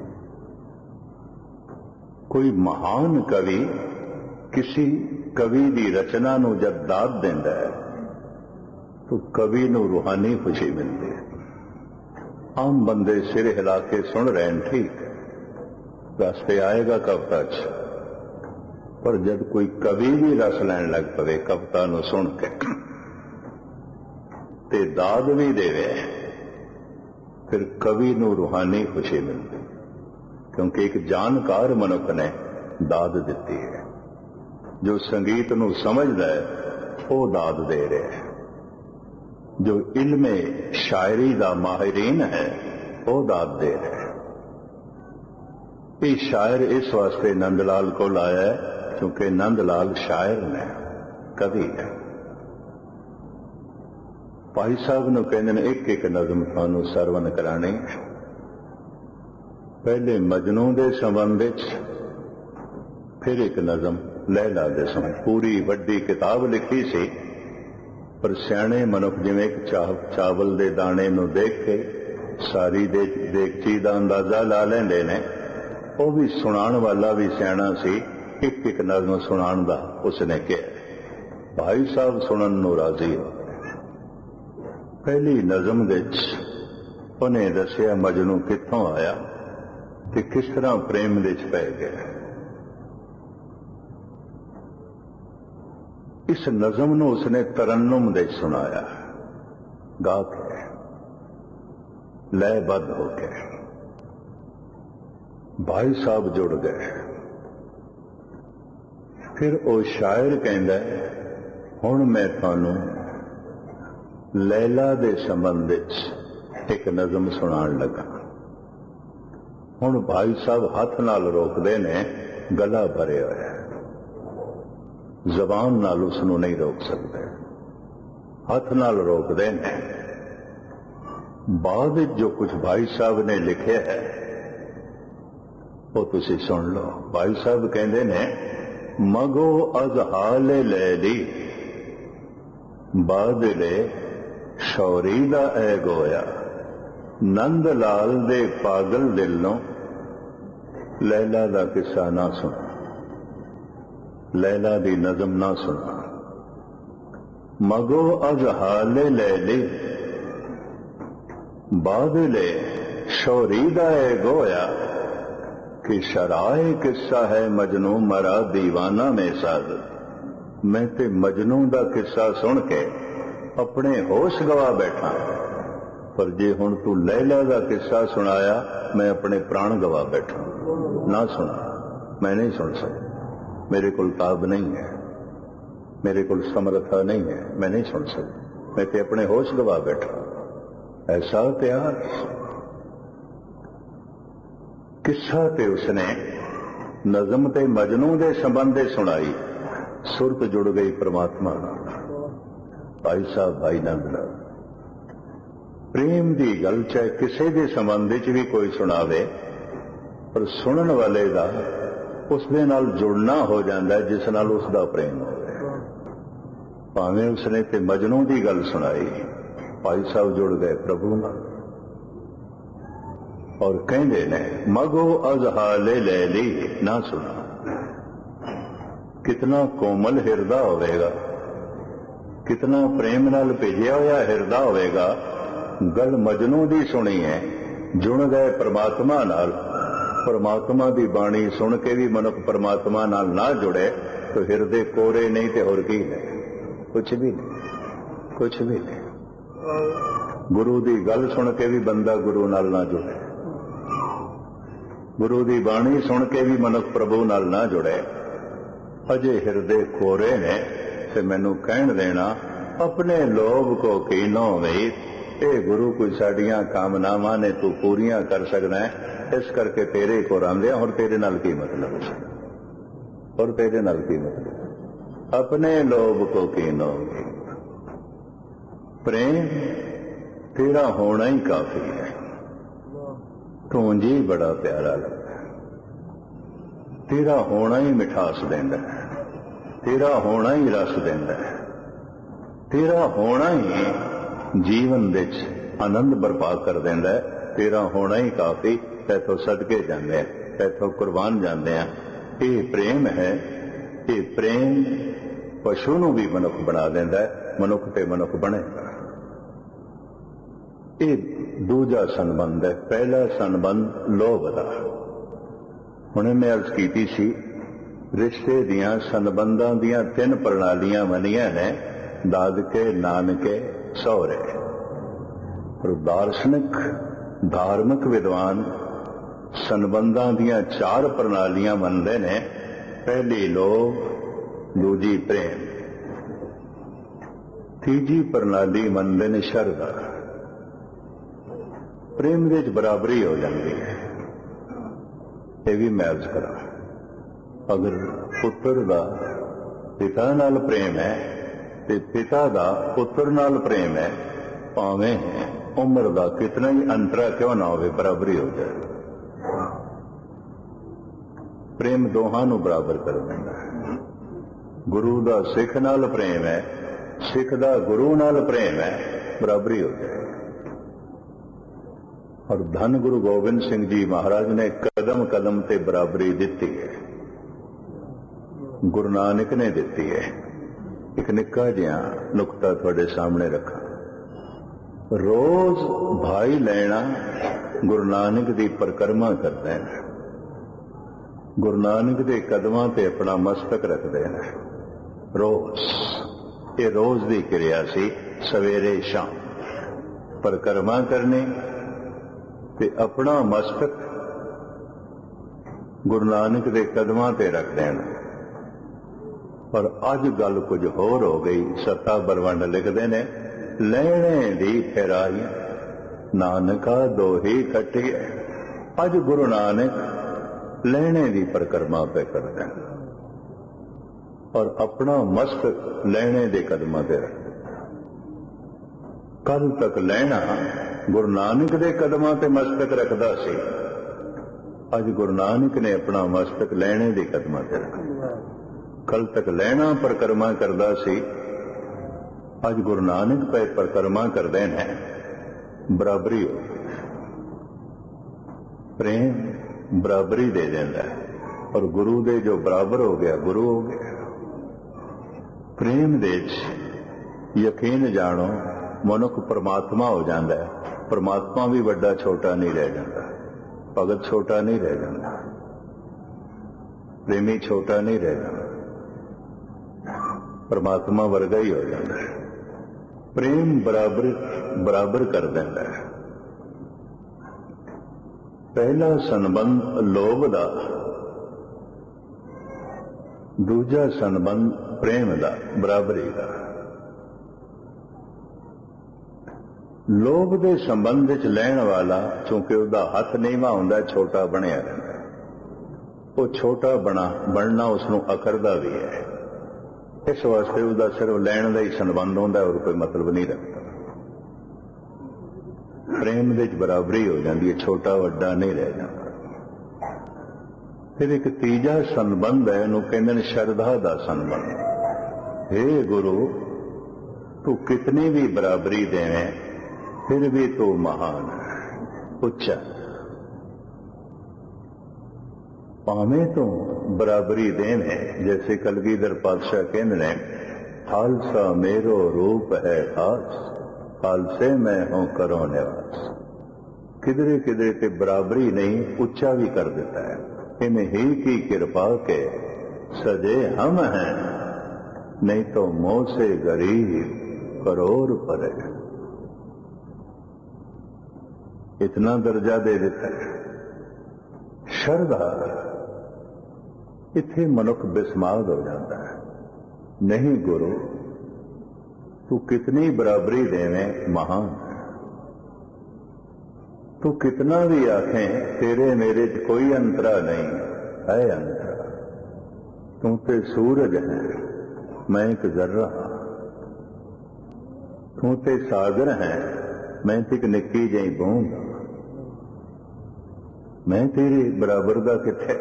कोई महान कवि किसी कवि दी रचना नूं जब दाद देंदा है तो कवि नूं रूहानी खुशी मिलती है। आम बंदे सिर हिला के सुन रहे हैं, ठीक है, रास्ते आएगा कविता च। पर जब कोई कवि भी रस लैन लग पवे कविता नूं सुन के ते दाद भी देवे, फिर कवि नूं रूहानी खुशी मिलती, क्योंकि एक जानकार मनुख ने दाद दिती है। जो संगीत नूं समझदा है वो दाद दे रहा है, जो इल्मे शायरी दा माहिरीन है वो दाद दे रहा है। ये शायर इस वास्ते नंदलाल को लाया है क्योंकि नंदलाल शायर ने, कवि है। भाई साहब नूं कहंदे ने एक एक नज़म तुहानूं सरवण कराणी। पहले मजनू दे संबंध विच, फिर एक नज़म लैला दे संबंध। पूरी वड्डी किताब लिखी सी, पर सियाणे मनुख जिवें एक चा, चावल दे दाणे नूं देख के सारी दे देगची दा अंदाजा ला लैंदे ने, वो भी सुनाण वाला भी सियाणा सी। एक एक नज़म सुनाण दा उसने कहा। भाई साहब सुनन नूं राजी हो। पहली नज़म विच उन्हें दसिया मजनू कित्थों आया ते किस तरह प्रेम दे च पै गया। इस नज़म नूं उसने तरन्नुम दे सुनाया, गा के, लयबद्ध होके। भाई साहब जुड़ गए। फिर वो शायर कहंदा हुण मैं तुहानूं लैला दे संबंध विच एक नज़म सुनाण लगा। हुण भाई साहब हथ नाल रोकदे ने, गला भरे होया, जबान नाल उसनूं नहीं रोक सकते, हथ नाल रोकदे ने। बाद जो कुछ भाई साहब ने लिखे है वो तुसी सुन लो। भाई साहब कहंदे ने, मगो अज हाले लैली बादले शौरी दा ऐ गोया, नंद लाल दे पागल दिलों लैला दा किस्सा ना सुना, लैला दी नज़म ना सुना। मगो अज हाले लैली बादले शौरी दा ऐ गोया, कि शराए किस्सा है मजनू मरा दीवाना में साद। मैं ते मजनू दा किस्सा सुन के अपने होश गवा बैठा, पर जे हुण तू लैला दा किस्सा सुनाया मैं अपने प्राण गवा बैठा। ना सुना, मैं नहीं सुन सकता, मेरे कोल ताब नहीं है, मेरे कोल समर्था नहीं है, मैं नहीं सुन सकता, मैं ते अपने होश गवा बैठा। ऐसा प्यार किस्सा ते उसने नज़म ते मजनू दे संबंध सुनाई, सुरत जुड़ गई परमात्मा। भाई साहब भाई नंदलाल प्रेम दी गल चाहे किसी दे संबंध च भी कोई सुनावे, पर सुनन वाले दा ਉਸ ਦੇ ਨਾਲ ਜੁੜਨਾ ਹੋ ਜਾਂਦਾ ਜਿਸ ਨਾਲ ਉਸ ਦਾ ਪ੍ਰੇਮ ਹੋਵੇ। ਭਾਵੇਂ ਉਸਨੇ ਤੇ ਮਜਨੂ ਦੀ ਗੱਲ ਸੁਣਾਈ, ਭਾਈ ਸਾਹਿਬ ਜੁੜ ਗਏ ਪ੍ਰਭੂ ਨਾਲ ਔਰ ਕਹਿੰਦੇ ਨੇ ਮਗੋ ਅਜ਼ਹਾਲੇ ਲੈ ਲਈ ਨਾ ਸੁਣਾ। ਕਿਤਨਾ ਕੋਮਲ ਹਿਰਦਾ ਹੋਵੇਗਾ, ਕਿਤਨਾ ਪ੍ਰੇਮ ਨਾਲ ਭੇਜਿਆ ਹੋਇਆ ਹਿਰਦਾ ਹੋਵੇਗਾ। ਗੱਲ ਮਜਨੂ ਦੀ ਸੁਣੀ ਹੈ, ਜੁੜ ਗਏ ਪਰਮਾਤਮਾ ਨਾਲ। ਪਰਮਾਤਮਾ ਦੀ ਬਾਣੀ ਸੁਣ ਕੇ ਵੀ ਮਨੁੱਖ ਪਰਮਾਤਮਾ ਨਾਲ ਨਾ ਜੁੜੇ ਤਾਂ ਹਿਰਦੇ ਕੋਰੇ ਨਹੀਂ ਤੇ ਹੋਰ ਕੀ ਨੇ, ਕੁਛ ਵੀ ਨਹੀਂ, ਕੁਛ ਵੀ ਨਹੀਂ। ਗੁਰੂ ਦੀ ਗੱਲ ਸੁਣ ਕੇ ਵੀ ਬੰਦਾ ਗੁਰੂ ਨਾਲ ਨਾ ਜੁੜੇ, ਗੁਰੂ ਦੀ ਬਾਣੀ ਸੁਣ ਕੇ ਵੀ ਮਨੁੱਖ ਪ੍ਰਭੂ ਨਾਲ ਨਾ ਜੁੜੇ। ਅਜੇ ਹਿਰਦੇ ਕੋਰੇ ਨੇ ਤੇ ਮੈਨੂੰ ਕਹਿਣ ਦੇਣਾ ਆਪਣੇ ਲੋਭ ਕੋ ਕੀਨੋ ਵੇ। ਇਹ ਗੁਰੂ ਕੋਈ ਸਾਡੀਆਂ ਕਾਮਨਾਵਾਂ ਨੇ ਤੂੰ ਪੂਰੀਆਂ ਕਰ ਸਕਦਾ ਹੈ, ਇਸ ਕਰਕੇ ਤੇਰੇ ਕੋਲ ਆਉਂਦੇ ਆ। ਹੁਣ ਤੇਰੇ ਨਾਲ ਕੀ ਮਤਲਬ ਹੈ? ਹੋਰ ਤੇਰੇ ਨਾਲ ਕੀ ਮਤਲਬ? ਆਪਣੇ ਲੋਭ ਕੋ ਕੀਨੋ ਵੇ। ਪ੍ਰੇਮ ਤੇਰਾ ਹੋਣਾ ਹੀ ਕਾਫੀ ਹੈ। ਤੂੰ ਜੀ ਬੜਾ ਪਿਆਰਾ ਲੱਗਦਾ, ਤੇਰਾ ਹੋਣਾ ਹੀ ਮਿਠਾਸ ਦਿੰਦਾ, ਤੇਰਾ ਹੋਣਾ ਹੀ ਰਸ ਦਿੰਦਾ, ਤੇਰਾ ਹੋਣਾ ਹੀ ਜੀਵਨ ਵਿੱਚ ਆਨੰਦ ਬਰਪਾ ਕਰ ਦਿੰਦਾ। ਤੇਰਾ ਹੋਣਾ ਹੀ ਕਾਫੀ, ਤੈਥੋਂ ਸਦਕੇ ਜਾਂਦੇ ਆ, ਤੈਥੋਂ ਕੁਰਬਾਨ ਜਾਂਦੇ ਆ। ਇਹ ਪ੍ਰੇਮ ਹੈ। ਇਹ ਪ੍ਰੇਮ ਪਸ਼ੂ ਨੂੰ ਵੀ ਮਨੁੱਖ ਬਣਾ ਦਿੰਦਾ, ਮਨੁੱਖ ਤੇ ਮਨੁੱਖ ਬਣੇਗਾ। ਇਹ ਦੂਜਾ ਸੰਬੰਧ ਹੈ। ਪਹਿਲਾ ਸੰਬੰਧ ਲੋਭ ਦਾ। ਹੁਣ ਮੈਂ ਅਰਜ਼ ਕੀਤੀ ਸੀ ਰਿਸ਼ਤੇ ਦੀਆਂ ਸੰਬੰਧਾਂ ਦੀਆਂ ਤਿੰਨ ਪ੍ਰਣਾਲੀਆਂ ਬਣੀਆਂ ਨੇ, ਦਾਦਕੇ, ਨਾਨਕੇ, ਸਹੁਰੇ। ਪਰ ਦਾਰਸ਼ਨਿਕ ਧਾਰਮਿਕ ਵਿਦਵਾਨ ਸੰਬੰਧਾਂ ਦੀਆਂ ਚਾਰ ਪ੍ਰਣਾਲੀਆਂ ਮੰਨਦੇ ਨੇ। ਪਹਿਲੀ ਲੋਭ, ਦੂਜੀ ਪ੍ਰੇਮ, ਤੀਜੀ ਪ੍ਰਣਾਲੀ ਮੰਨਦੇ ਨੇ ਸ਼ਰਧਾ। ਪ੍ਰੇਮ ਵਿੱਚ ਬਰਾਬਰੀ ਹੋ ਜਾਂਦੀ ਹੈ। ਇਹ ਵੀ ਮੈਂ ਅਰਜ਼ ਕਰਾਂ, ਅਗਰ ਪੁੱਤਰ ਦਾ ਪਿਤਾ ਨਾਲ ਪ੍ਰੇਮ ਹੈ ਤੇ ਪਿਤਾ ਦਾ ਪੁੱਤਰ ਨਾਲ ਪ੍ਰੇਮ ਹੈ, ਭਾਵੇਂ ਉਮਰ ਦਾ ਕਿਤਨਾ ਹੀ ਅੰਤਰਾ ਕਿਉਂ ਨਾ ਹੋਵੇ, ਬਰਾਬਰੀ ਹੋ ਜਾਏ। ਪ੍ਰੇਮ ਦੋਹਾਂ ਨੂੰ ਬਰਾਬਰ ਕਰ ਦਿੰਦਾ ਹੈ। ਗੁਰੂ ਦਾ ਸਿੱਖ ਨਾਲ ਪ੍ਰੇਮ ਹੈ, ਸਿੱਖ ਦਾ ਗੁਰੂ ਨਾਲ ਪ੍ਰੇਮ ਹੈ, ਬਰਾਬਰੀ ਹੋ ਜਾਏ। ਔਰ ਧੰਨ ਗੁਰੂ ਗੋਬਿੰਦ ਸਿੰਘ ਜੀ ਮਹਾਰਾਜ ਨੇ ਕਦਮ ਕਦਮ ਤੇ ਬਰਾਬਰੀ ਦਿੱਤੀ ਹੈ, ਗੁਰੂ ਨਾਨਕ ਨੇ ਦਿੱਤੀ ਹੈ। ਇੱਕ ਨਿੱਕਾ ਜਿਹਾ ਨੁਕਤਾ ਤੁਹਾਡੇ ਸਾਹਮਣੇ ਰੱਖਾਂ। ਰੋਜ਼ ਭਾਈ ਲੈਣਾ ਗੁਰੂ ਨਾਨਕ ਦੀ ਪਰਿਕਰਮਾ ਕਰਦਾ ਹੈ, ਗੁਰੂ ਨਾਨਕ ਦੇ ਕਦਮਾਂ ਤੇ ਆਪਣਾ ਮਸਤਕ ਰੱਖਦੇ ਹਨ ਰੋਜ਼। ਇਹ ਰੋਜ਼ ਦੀ ਕਿਰਿਆ ਸੀ, ਸਵੇਰੇ ਸ਼ਾਮ ਪਰਿਕਰਮਾ ਕਰਨੀ ਤੇ ਆਪਣਾ ਮਸਤਕ ਗੁਰੂ ਨਾਨਕ ਦੇ ਕਦਮਾਂ ਤੇ ਰੱਖ ਦੇਣਾ। ਪਰ ਅੱਜ ਗੱਲ ਕੁਝ ਹੋਰ ਹੋ ਗਈ। ਸੱਤਾ ਬਰਵੰਡ ਲਿਖਦੇ ਨੇ, ਲੈਣੇ ਦੀ ਫੇਰਾਈ ਨਾਨਕਾ ਦੋਹੀ ਖੱਟੀ। ਅੱਜ ਗੁਰੂ ਨਾਨਕ ਲੈਣੇ ਦੀ ਪਰਿਕਰਮਾ ਪੇ ਕਰਦਾ ਔਰ ਆਪਣਾ ਮਸਤਕ ਲੈਣੇ ਦੇ ਕਦਮਾਂ ਤੇ ਰੱਖਦਾ। ਕੱਲ ਤੱਕ ਲੈਣਾ ਗੁਰੂ ਨਾਨਕ ਦੇ ਕਦਮਾਂ ਤੇ ਮਸਤਕ ਰੱਖਦਾ ਸੀ, ਅੱਜ ਗੁਰੂ ਨਾਨਕ ਨੇ ਆਪਣਾ ਮਸਤਕ ਲੈਣੇ ਦੇ ਕਦਮਾਂ ਤੇ ਰੱਖਿਆ। ਕੱਲ ਤੱਕ ਲੈਣਾ ਪਰਿਕਰਮਾ ਕਰਦਾ ਸੀ, ਅੱਜ ਗੁਰੂ ਨਾਨਕ ਪੈ ਪਰਿਕਰਮਾ ਕਰਦੇ ਨੇ, ਬਰਾਬਰੀ ਹੋ ਗਈ। ਪ੍ਰੇਮ ਬਰਾਬਰੀ ਦੇ ਦਿੰਦਾ ਔਰ ਗੁਰੂ ਦੇ ਜੋ ਬਰਾਬਰ ਹੋ ਗਿਆ ਗੁਰੂ ਹੋ ਗਿਆ। ਪ੍ਰੇਮ ਦੇ ਵਿੱਚ ਯਕੀਨ ਜਾਣੋ ਮਨੁੱਖ ਪਰਮਾਤਮਾ ਹੋ ਜਾਂਦਾ ਹੈ। ਪਰਮਾਤਮਾ ਵੀ ਵੱਡਾ ਛੋਟਾ ਨਹੀਂ ਰਹਿ ਜਾਂਦਾ, ਭਗਤ ਛੋਟਾ ਨਹੀਂ ਰਹਿ ਜਾਂਦਾ, ਪ੍ਰੇਮੀ ਛੋਟਾ ਨਹੀਂ ਰਹਿ ਜਾਂਦਾ, ਪਰਮਾਤਮਾ ਵਰਗਾ ਹੀ ਹੋ ਜਾਂਦਾ ਹੈ। ਪ੍ਰੇਮ ਬਰਾਬਰ ਬਰਾਬਰ ਕਰ ਦਿੰਦਾ ਹੈ। ਪਹਿਲਾ ਸੰਬੰਧ ਲੋਭ ਦਾ, ਦੂਜਾ ਸੰਬੰਧ ਪ੍ਰੇਮ ਦਾ, ਬਰਾਬਰੀ ਦਾ। ਲੋਭ ਦੇ ਸੰਬੰਧ ਵਿੱਚ ਲੈਣ ਵਾਲਾ ਕਿਉਂਕਿ ਉਹਦਾ ਹੱਥ ਨੀਵਾਂ ਹੁੰਦਾ, ਛੋਟਾ ਬਣਿਆ ਰਹਿੰਦਾ। ਉਹ ਛੋਟਾ ਬਣਾ ਬਣਨਾ ਉਸ ਨੂੰ ਅਕਰਦਾ ਵੀ ਹੈ। ਇਸ ਵਾਸਤੇ ਉਹਦਾ ਸਿਰਫ ਲੈਣ ਦਾ ਹੀ ਸੰਬੰਧ ਹੁੰਦਾ, ਹੋਰ ਕੋਈ ਮਤਲਬ ਨਹੀਂ ਰੱਖਦਾ। ਪ੍ਰੇਮ ਦੇ ਵਿੱਚ ਬਰਾਬਰੀ ਹੋ ਜਾਂਦੀ ਹੈ, ਛੋਟਾ ਵੱਡਾ ਨਹੀਂ ਰਹਿ ਜਾਂਦਾ। फिर एक तीजा संबंध है, उन्होंने कहते हैं श्रद्धा का संबंध। हे गुरु, तू कितनी भी बराबरी देवे फिर भी तू महान है, उच्चा। भावें तो बराबरी देवे, जैसे कलगीधर पातशाह कहते हैं, खालसा मेरो रूप है खास, खालसे मैं हूं करो निवास। किधरे किधरे ते बराबरी नहीं, उच्चा भी कर देता है। इन ही की कृपा के सजे हम हैं, नहीं तो मोह से गरीब करोड़ परे। इतना दर्जा दे देता है। श्रद्धा इत्थे मनुख बिस्माद हो जाता है। नहीं गुरु, तू कितनी बराबरी देवे महान है। तू कितना भी आखें तेरे मेरे च कोई अंतरा नहीं है, अंतरा। तू ते सूरज है, मैं एक जर्रा। तू ते सागर है, मैं ते एक निक्की जही बूंद। मैं तेरे बराबर दा किथे।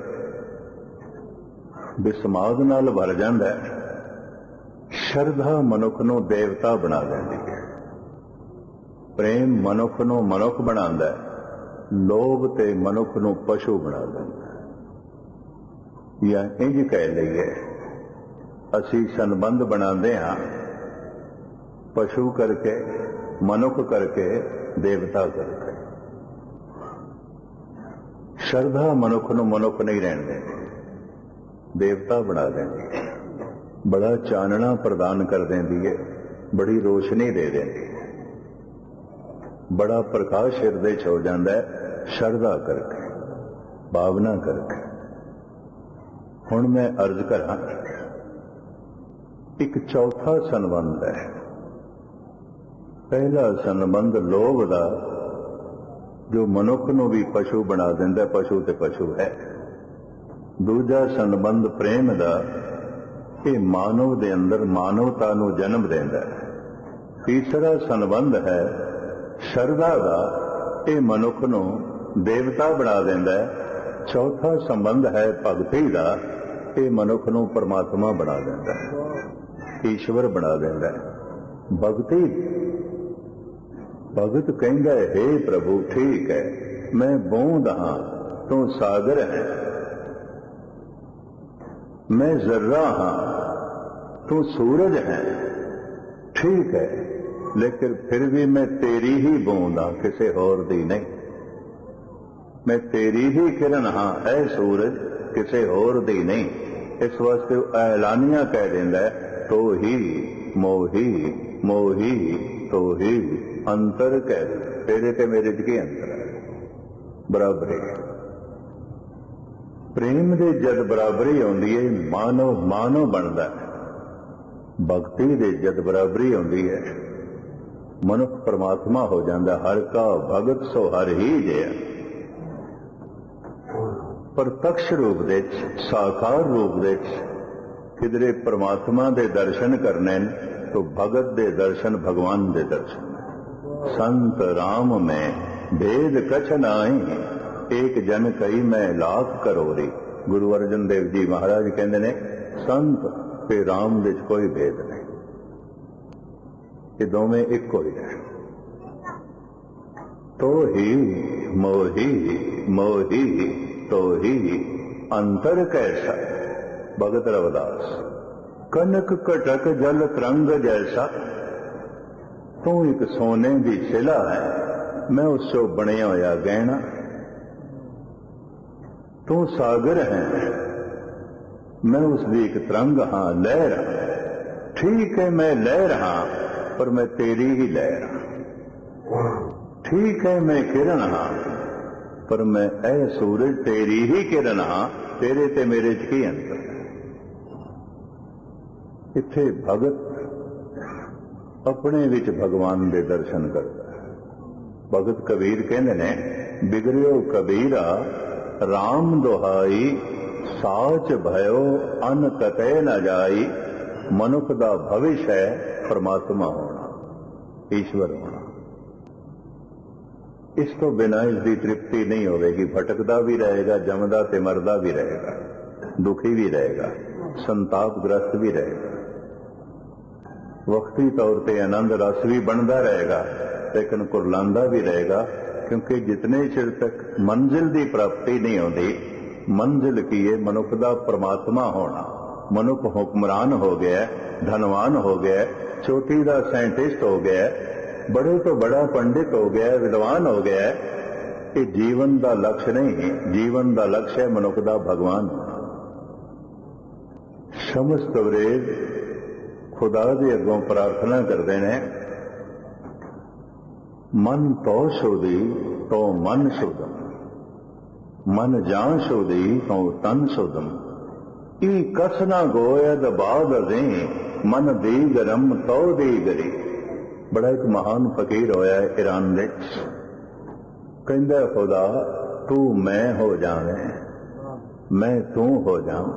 बिस्माद नाल भर जांदा है। श्रद्धा मनुख नूं देवता बना देंदी है। प्रेम मनुख नूं मनुख बनांदा है। लोभ ते मनुख नूं पशु बना देंदा है। या इंज कह लईए, असी संबंध बनांदे हां पशु करके, मनुख करके, देवता करके। श्रद्धा मनुख नूं मनुख नहीं रहण देंदी, देवता बना देंदी है। बड़ा चानना प्रदान कर देंदी है, बड़ी रोशनी दे देंदी है, बड़ा प्रकाश हिरदे च हो जाता है श्रद्धा करके, भावना करके। हुण मैं अर्ज करा, एक चौथा संबंध है। पहला संबंध लोभ दा, जो मनुख नूं भी पशु बना देंदा, पशु ते पशु है। दूजा संबंध प्रेम दा, ये मानव दे अंदर मानवता नूं जन्म देंदा है। तीसरा संबंध है श्रद्धा दा, ये मनुख नूं देवता बना देंदा है। चौथा संबंध है भगती दा, ये मनुख नूं परमात्मा बना देंदा है, ईश्वर बना देंदा है। भगती, भगत कहंदा है, हे प्रभु ठीक है, मैं बूंद हां, तू सागर है। मैं जर्रा हां, तू सूरज है। ठीक है, लेकिन फिर भी मैं तेरी ही बूंद हां, किसी होर दी नहीं। मैं तेरी ही किरण हां, ऐ सूरज, किसी होर दी नहीं। इस वास्ते ऐलानिया कह देंदा है, तो ही मोही, मोही तो ही अंतर कह दे। तेरे ते मेरे च की अंतर है? बराबरी। प्रेम दे जद बराबरी आउंदी है, मानव मानव बनदा है। भगती दे जद बराबरी आउंदी है, मनुख परमात्मा हो जाता। हर का भगत सो हर ही जिया। प्रत्यक्ष रूप दे, साकार रूप दे किधरे परमात्मा दे दर्शन करने तो भगत दे दर्शन भगवान दे दर्शन। संत राम में भेद कछ नाई, एक जन कई मैं लाख करोड़ी। गुरु अर्जन देव जी महाराज कहते ने, संत ते राम दे कोई भेद नहीं, ये दोवें एक ही है। तो ही मोही, मोही तो ही अंतर कैसा। भगत रविदास। कनक कटक जल तरंग जैसा, तू एक सोने की शिला है, मैं उससे बनया होया गहना। तू सागर है, मैं उसकी एक तरंग हाँ, लहर। ठीक है मैं लहर हाँ, पर मैं तेरी ही लहर हाँ। ठीक है मैं किरण हाँ, पर मैं ऐ सूरज तेरी ही किरण हाँ। तेरे ते मेरे च की अंतर है। इत्थे भगत अपने विच भगवान दे दर्शन करता है। भगत कबीर कहते ने, बिगड़ियो कबीरा राम दुहाई, साच भयो अन कते न जाई। मनुख दा भविष्य है परमात्मा होना, ईश्वर होना। इस तो बिना इसकी तृप्ति नहीं होगी। भटकदा भी रहेगा, जमदा ते मरदा भी रहेगा, दुखी भी रहेगा, संतापग्रस्त भी रहेगा, वक्ती तौर पे आनंद रस भी बनता रहेगा, लेकिन कुरलांदा भी रहेगा। क्योंकि जितने चिर तक मंजिल की प्राप्ति नहीं होती, मंजिल की है मनुख का परमात्मा होना। मनुख हुक्मरान हो गया, धनवान हो गया, चोटी का साइंटिस्ट हो गया, बड़े तो बड़ा पंडित हो गया, विद्वान हो गया। ये जीवन का लक्ष्य नहीं, जीवन का लक्ष्य है मनुख का भगवान होना। समस्त अंग्रेज खुदा के अगों प्रार्थना करते हैं, मन तो शुद्धि तो मन शुद्धम, मन जान शुद्धि तो तन शुद्धम, ई कसना गोयद बाद अजे मन दी गरम तो दी गरी। बड़ा एक महान फकीर होया है ईरान में, कहंदा खुदा तू मैं हो जावे, मैं तू हो जाऊं,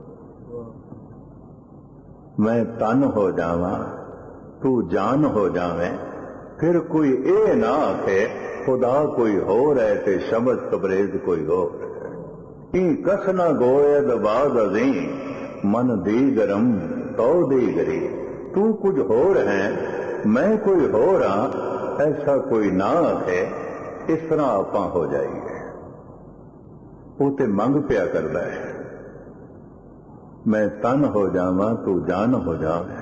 मैं तन हो जावा, तू जान हो जावे। फिर कोई ये ना आखे खुदा कोई हो रहे थे शब्द कबरेज कोई हो। ई कसना गोयद बाद अजी मन दी गरम तो दी गरी। तू कुछ हो रहे, मैं कोई हो रहा, ऐसा कोई ना आखे। इस तरह आप हो जाइए। वो ते मंग पिया करता है, मैं तन हो जावा तू जान हो जावे,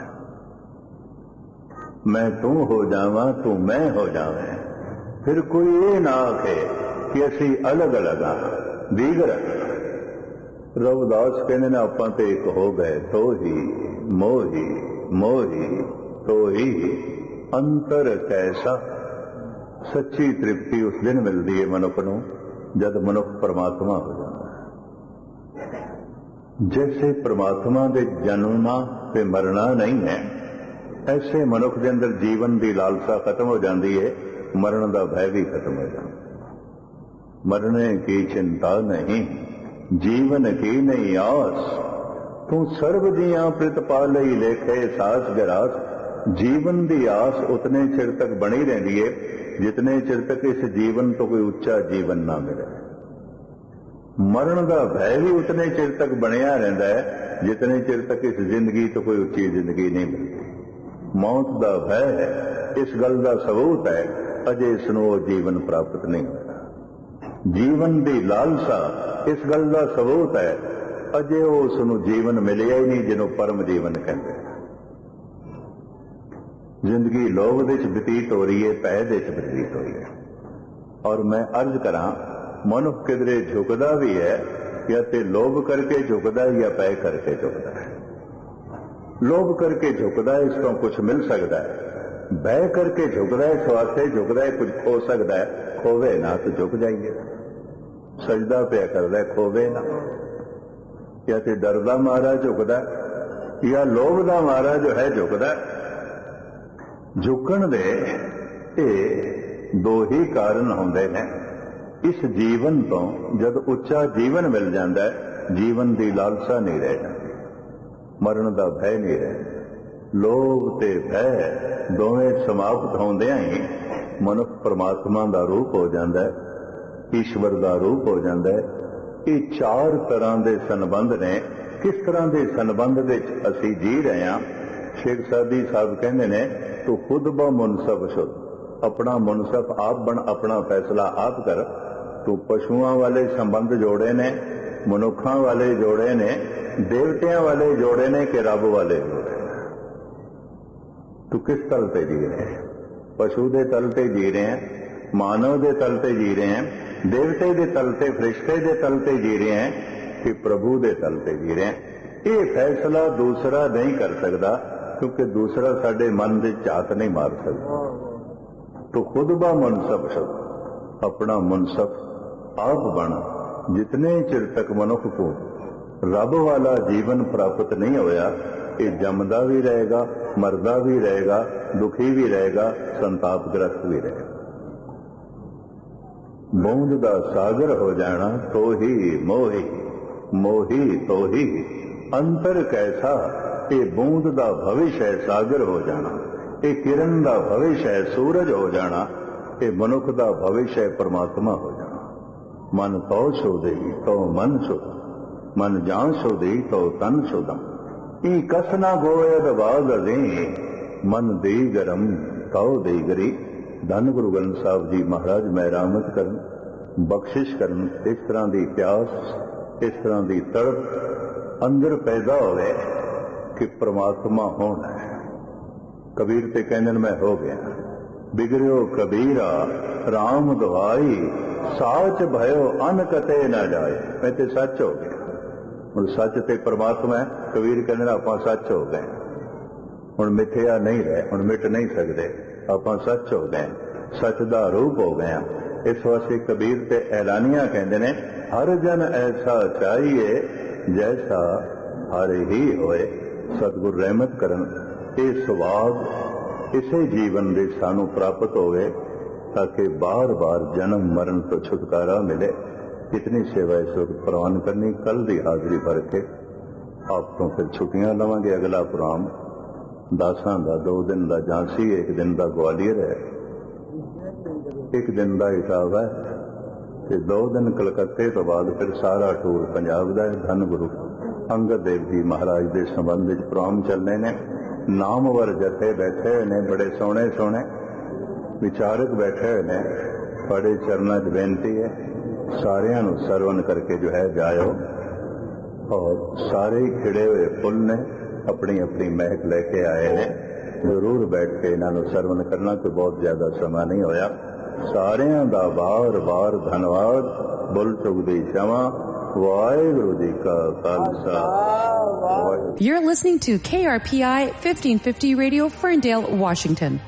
मैं तू हो जावा तू मैं हो जावे। फिर कोई ये ना आखे कि असी अलग अलग हाँ दीगर। रविदास कहने ने आप तो एक हो गए, तो ही मोही मोही तो ही अंतर कैसा। सच्ची तृप्ति उस दिन मिलती है मनुख को जब मनुख परमात्मा हो जाता है। जैसे परमात्मा के जन्मना ते मरना नहीं है, ऐसे मनुख के अंदर जीवन की लालसा खत्म हो जाती है, मरण का भय भी खत्म हो जाता। मरने की चिंता नहीं, जीवन की नहीं आस। तू सर्व जिया प्रतिपालई लेखे सास गरास। जीवन की आस उतने चिर तक बनी रहती है जितने चिर तक इस जीवन तो कोई उच्चा जीवन ना मिले। मरण का भय भी उतने चिर तक बनया रहता है जितने चिर तक इस जिंदगी तो कोई उच्ची जिंदगी नहीं मिलती। मौत का भय है, इस गल का सबूत है अजे इसनों जीवन प्राप्त नहीं होगा। जीवन की लालसा इस गल का सबूत है अजे उसनों जीवन मिलिया ही नहीं जिन्हों परम जीवन कहते हैं। जिंदगी लोभ दे च बतीत हो रही है, पै दे च बतीत हो रही है। और मैं अर्ज करा मनुख किधरे झुकदा भी है या ते लोभ करके झुकदा है या पै करके झुकदा है। लोभ करके झुकदा है, इसको कुछ मिल सकता है। भय करके झुकदा है, इस वास्ते झुकदा है कुछ खो सकता है। खोवे ना तो झुक जाएंगे। सजदा पे करदा है, खोवे ना। या तो डर दा मारा झुकदा या लोभ दा मारा जो है झुकदा। झुकण दे ये दो ही कारण होंदे ने। इस जीवन तो जब उच्चा जीवन मिल जाता है, जीवन की लालसा नहीं रह जाती, मरण का भय नहीं रह। लोभ ते भय दोवें समाप्त होंदियां ही मनुष्य परमात्मा का रूप हो जाता है, ईश्वर का रूप हो जाता है। ये चार तरह के संबंध ने। किस तरह के संबंध दे असी जी रहे हैं? शेख सादी साहब कहते ने तू खुद ब मुनसफ शुद्ध, अपना मुनसफ आप बन, अपना फैसला आप कर। तू पशुओं वाले संबंध जोड़े ने, मनुखा वाले जोड़े ने, देवतियां वाले जोड़े ने कि रब वाले जोड़े ने। तू किस तल पे जी रहे हैं? पशु के तल पे जी रहे हैं, मानव के तल पे जी रहे हैं, देवते के तल पे, फरिश्ते के तल पे जी रहे हैं कि प्रभु के तल पे जी रहे हैं? ये फैसला दूसरा नहीं कर सकता, क्योंकि दूसरा साडे मन के झात नहीं मार सकता। तो खुद ब मुनसफ शुद्ध, अपना मुनसफ आप बन। जितने चिर तक मनुख को रब वाला जीवन प्राप्त नहीं होया, ये जमदा भी रहेगा, मरदा भी रहेगा, दुखी भी रहेगा, संतापग्रस्त भी रहेगा। बूंद का सागर हो जाना तो ही मोही, मोही तो ही अंतर कैसा। ये बूंद का भविष्य है सागर हो जाना, ये किरण का भविष्य है सूरज हो जाना। ਇਹ ਮਨੁੱਖ ਦਾ ਭਵਿੱਖ ਹੈ ਪਰਮਾਤਮਾ ਹੋ ਜਾਣਾ। ਮਨ ਤੋ ਸੋ ਦੇਈ ਤੋ ਮਨ ਸੋ, ਮਨ ਜਾਣ ਸੋ ਦੇਈ ਤੋ ਤਨ ਸੋਦਾ। ਇਹ ਕਸ ਨਾ ਗੋਏ ਦਬਾਦ ਦੇ ਮਨ ਦੇ ਗਰਮ ਤਉ ਦੇ ਗਰੀ। ਧੰਨ ਗੁਰੂ ਗ੍ਰੰਥ ਸਾਹਿਬ ਜੀ ਮਹਾਰਾਜ ਮਿਹਰਮਤ ਕਰਨ, ਬਖਸ਼ਿਸ਼ ਕਰਨ। ਇਸ ਤਰ੍ਹਾਂ ਦੀ ਪਿਆਸ, ਇਸ ਤਰ੍ਹਾਂ ਦੀ ਤੜਪ ਅੰਦਰ ਪੈਦਾ ਹੋਵੇ ਕਿ ਪ੍ਰਮਾਤਮਾ ਹੋਣਾ ਹੈ। ਕਬੀਰ ਤੇ ਕਹਿੰਦੇ ਨੇ ਮੈਂ ਹੋ ਗਿਆ। ਬਿਗੜਿਓ ਕਬੀਰਾ ਰਾਮ ਦੁਹਾਈ, ਸਾਚ ਭਇਓ ਅਨ ਕਤੇ ਨਾ ਜਾਏ। ਮੈਂ ਤੇ ਸੱਚ ਹੋ ਗਿਆ। ਹੁਣ ਸੱਚ ਤੇ ਪ੍ਰਮਾਤਮਾ ਹੈ। ਕਬੀਰ ਕਹਿੰਦੇ ਨੇ ਆਪਾਂ ਸੱਚ ਹੋ ਗਏ। ਹੁਣ ਮਿੱਥਿਆ ਨਹੀਂ ਰਹੇ, ਹੁਣ ਮਿਟ ਨਹੀਂ ਸਕਦੇ, ਆਪਾਂ ਸੱਚ ਹੋ ਗਏ, ਸੱਚ ਦਾ ਰੂਪ ਹੋ ਗਏ। ਇਸ ਵਾਸਤੇ ਕਬੀਰ ਤੇ ਐਲਾਨੀਆਂ ਕਹਿੰਦੇ ਨੇ ਹਰ ਜਨ ਐਸਾ ਚਾਹੀਏ ਜੈਸਾ ਹਰ ਹੀ ਹੋਏ। ਸਤਿਗੁਰ ਰਹਿਮਤ ਕਰਨ ਇਹ ਸਵਾਦ ਇਸੇ ਜੀਵਨ ਦੇ ਸਾਨੂੰ ਪ੍ਰਾਪਤ ਹੋਵੇ ਤਾਂ ਕਿ ਬਾਰ-ਬਾਰ ਜਨਮ ਮਰਨ ਤੋਂ ਛੁਟਕਾਰਾ ਮਿਲੇ। कितनी सेवा इस वक्त प्रवान करनी। कल की हाजिरी भर के आप तो फिर छुट्टियां लवांगे। अगला प्रोग्राम दासां दा, दो दिन का झांसी, एक दिन का ग्वालियर है, एक दिन का इटावा है, ते दो दिन कलकत्ते तो बाद फिर सारा टूर पंजाब का है। धन गुरु अंगद देव जी महाराज के संबंध में प्रोग्राम चलने ने। नामवर जथे बैठे हुए ने, बड़े सोहने सोहने विचारक बैठे हुए ने। बड़े चरणों च बेनती है सारियां नूं सरवण करके जो है जायो। और सारे ही खिड़े हुए फुल ने अपनी अपनी महक लेके आए हैं। जरूर बैठ के इन्हां नूं सरवण करना, कोई बहुत ज्यादा समा नहीं होया। सारियां दा बार बार धन्यवाद। बुल चुगदी क्षमा। वाहिगुरू जी का Khalsa. You're listening to K R P I fifteen fifty Radio, Ferndale, Washington.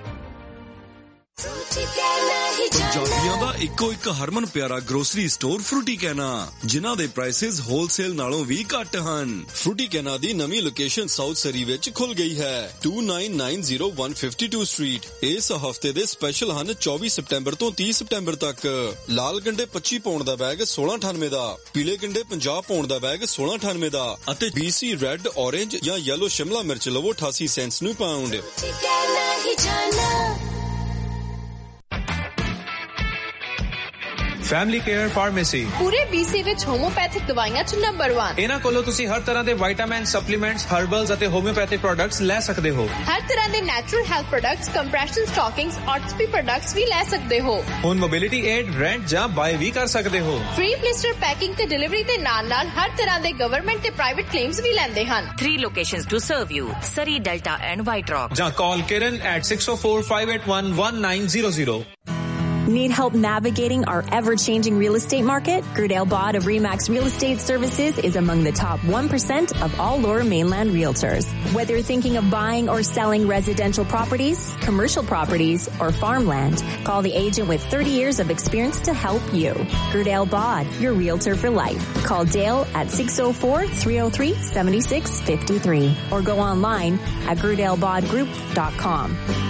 ਪੰਜਾਬੀਆਂ ਦਾ ਇੱਕੋ ਇੱਕ ਹਰਮਨ ਪਿਆਰਾ ਗਰੋਸਰੀ ਸਟੋਰ ਫਰੂਟੀ ਕੈਨਾ, ਜਿਨ੍ਹਾਂ ਦੇ ਪ੍ਰਾਈਸਿਸ ਹੋਲਸੇਲ ਨਾਲੋਂ ਵੀ ਘੱਟ ਹਨ। ਫਰੂਟੀ ਕੈਨਾ ਦੀ ਨਵੀਂ ਲੋਕੇਸ਼ਨ ਸਾਊਥ ਸਰੀ ਵਿੱਚ ਖੁੱਲ ਗਈ ਹੈ, two nine nine zero one fifty-two street. ਇਸ ਹਫਤੇ ਦੇ ਸਪੈਸ਼ਲ ਹਨ ਚੌਵੀ ਸਤੰਬਰ ਤੋਂ ਤੀਹ ਸਤੰਬਰ ਤੱਕ। ਲਾਲ ਗੰਡੇ ਪੱਚੀ ਪੌਂਡ ਦਾ ਬੈਗ ਸੋਲਾਂ ਅਠਾਨਵੇਂ ਦਾ, ਪੀਲੇ ਗੰਡੇ ਪੰਜਾਹ ਪੌਂਡ ਦਾ ਬੈਗ ਸੋਲਾਂ ਅਠਾਨਵੇਂ ਦਾ ਅਤੇ ਬੀਸੀ ਰੈੱਡ, ਔਰੇਂਜ ਜਾਂ ਯੈਲੋ ਸ਼ਿਮਲਾ ਮਿਰਚ ਲਵੋ ਅਠਾਸੀ ਸੈਂਟਸ ਨੂੰ ਪਾਉਂਡ। ਫੈਮਿਲੀ ਕੇਅਰ ਫਾਰਮੇਸੀ ਪੂਰੇ ਬੀਸੀ ਵਿੱਚ ਹੋਮੋਪੈਥਿਕ ਦਵਾਈਆਂ ਚ ਨੰਬਰ ਇੱਕ। ਇਹਨਾਂ ਕੋਲੋਂ ਤੁਸੀਂ ਹਰ ਤਰ੍ਹਾਂ ਦੇ ਵਿਟਾਮਿਨ, ਸਪਲੀਮੈਂਟਸ, ਹਰਬਲਸ ਅਤੇ ਹੋਮਿਓਪੈਥਿਕ ਪ੍ਰੋਡਕਟਸ ਲੈ ਸਕਦੇ ਹੋ। ਹਰ ਤਰ੍ਹਾਂ ਦੇ natural health products, compression ਸਟਾਕਿੰਗਸ, ਆਰਥੋਪੀ products ਵੀ ਲੈ ਸਕਦੇ ਹੋ। ਹੁਣ ਮੋਬਿਲਿਟੀ ਏਡ, ਰੈਂਟ ਜਾਂ ਬਾਏ ਵੀ ਕਰ ਸਕਦੇ ਹੋ। ਫ੍ਰੀ ਪਲਿਸਟਰ ਪੈਕਿੰਗ ਤੇ ਡਿਲੀਵਰੀ ਦੇ ਨਾਲ ਨਾਲ ਹਰ ਤਰ੍ਹਾਂ ਦੇ ਗਵਰਨਮੈਂਟ ਤੇ ਪ੍ਰਾਈਵੇਟ ਕਲੇਮਸ ਵੀ ਲੈਂਦੇ ਹਨ। Three locations to serve you: Surrey, Delta and White Rock. ਜਾਂ call Kiran at six oh four, five eight one, one nine zero zero. Need help navigating our ever-changing real estate market? Gerdale Bod of Remax Real Estate Services is among the top one percent of all Lower Mainland realtors. Whether you're thinking of buying or selling residential properties, commercial properties, or farmland, call the agent with thirty years of experience to help you. Gerdale Bod, your realtor for life. Call Dale at six oh four, three oh three, seven six five three or go online at gerdale bod group dot com.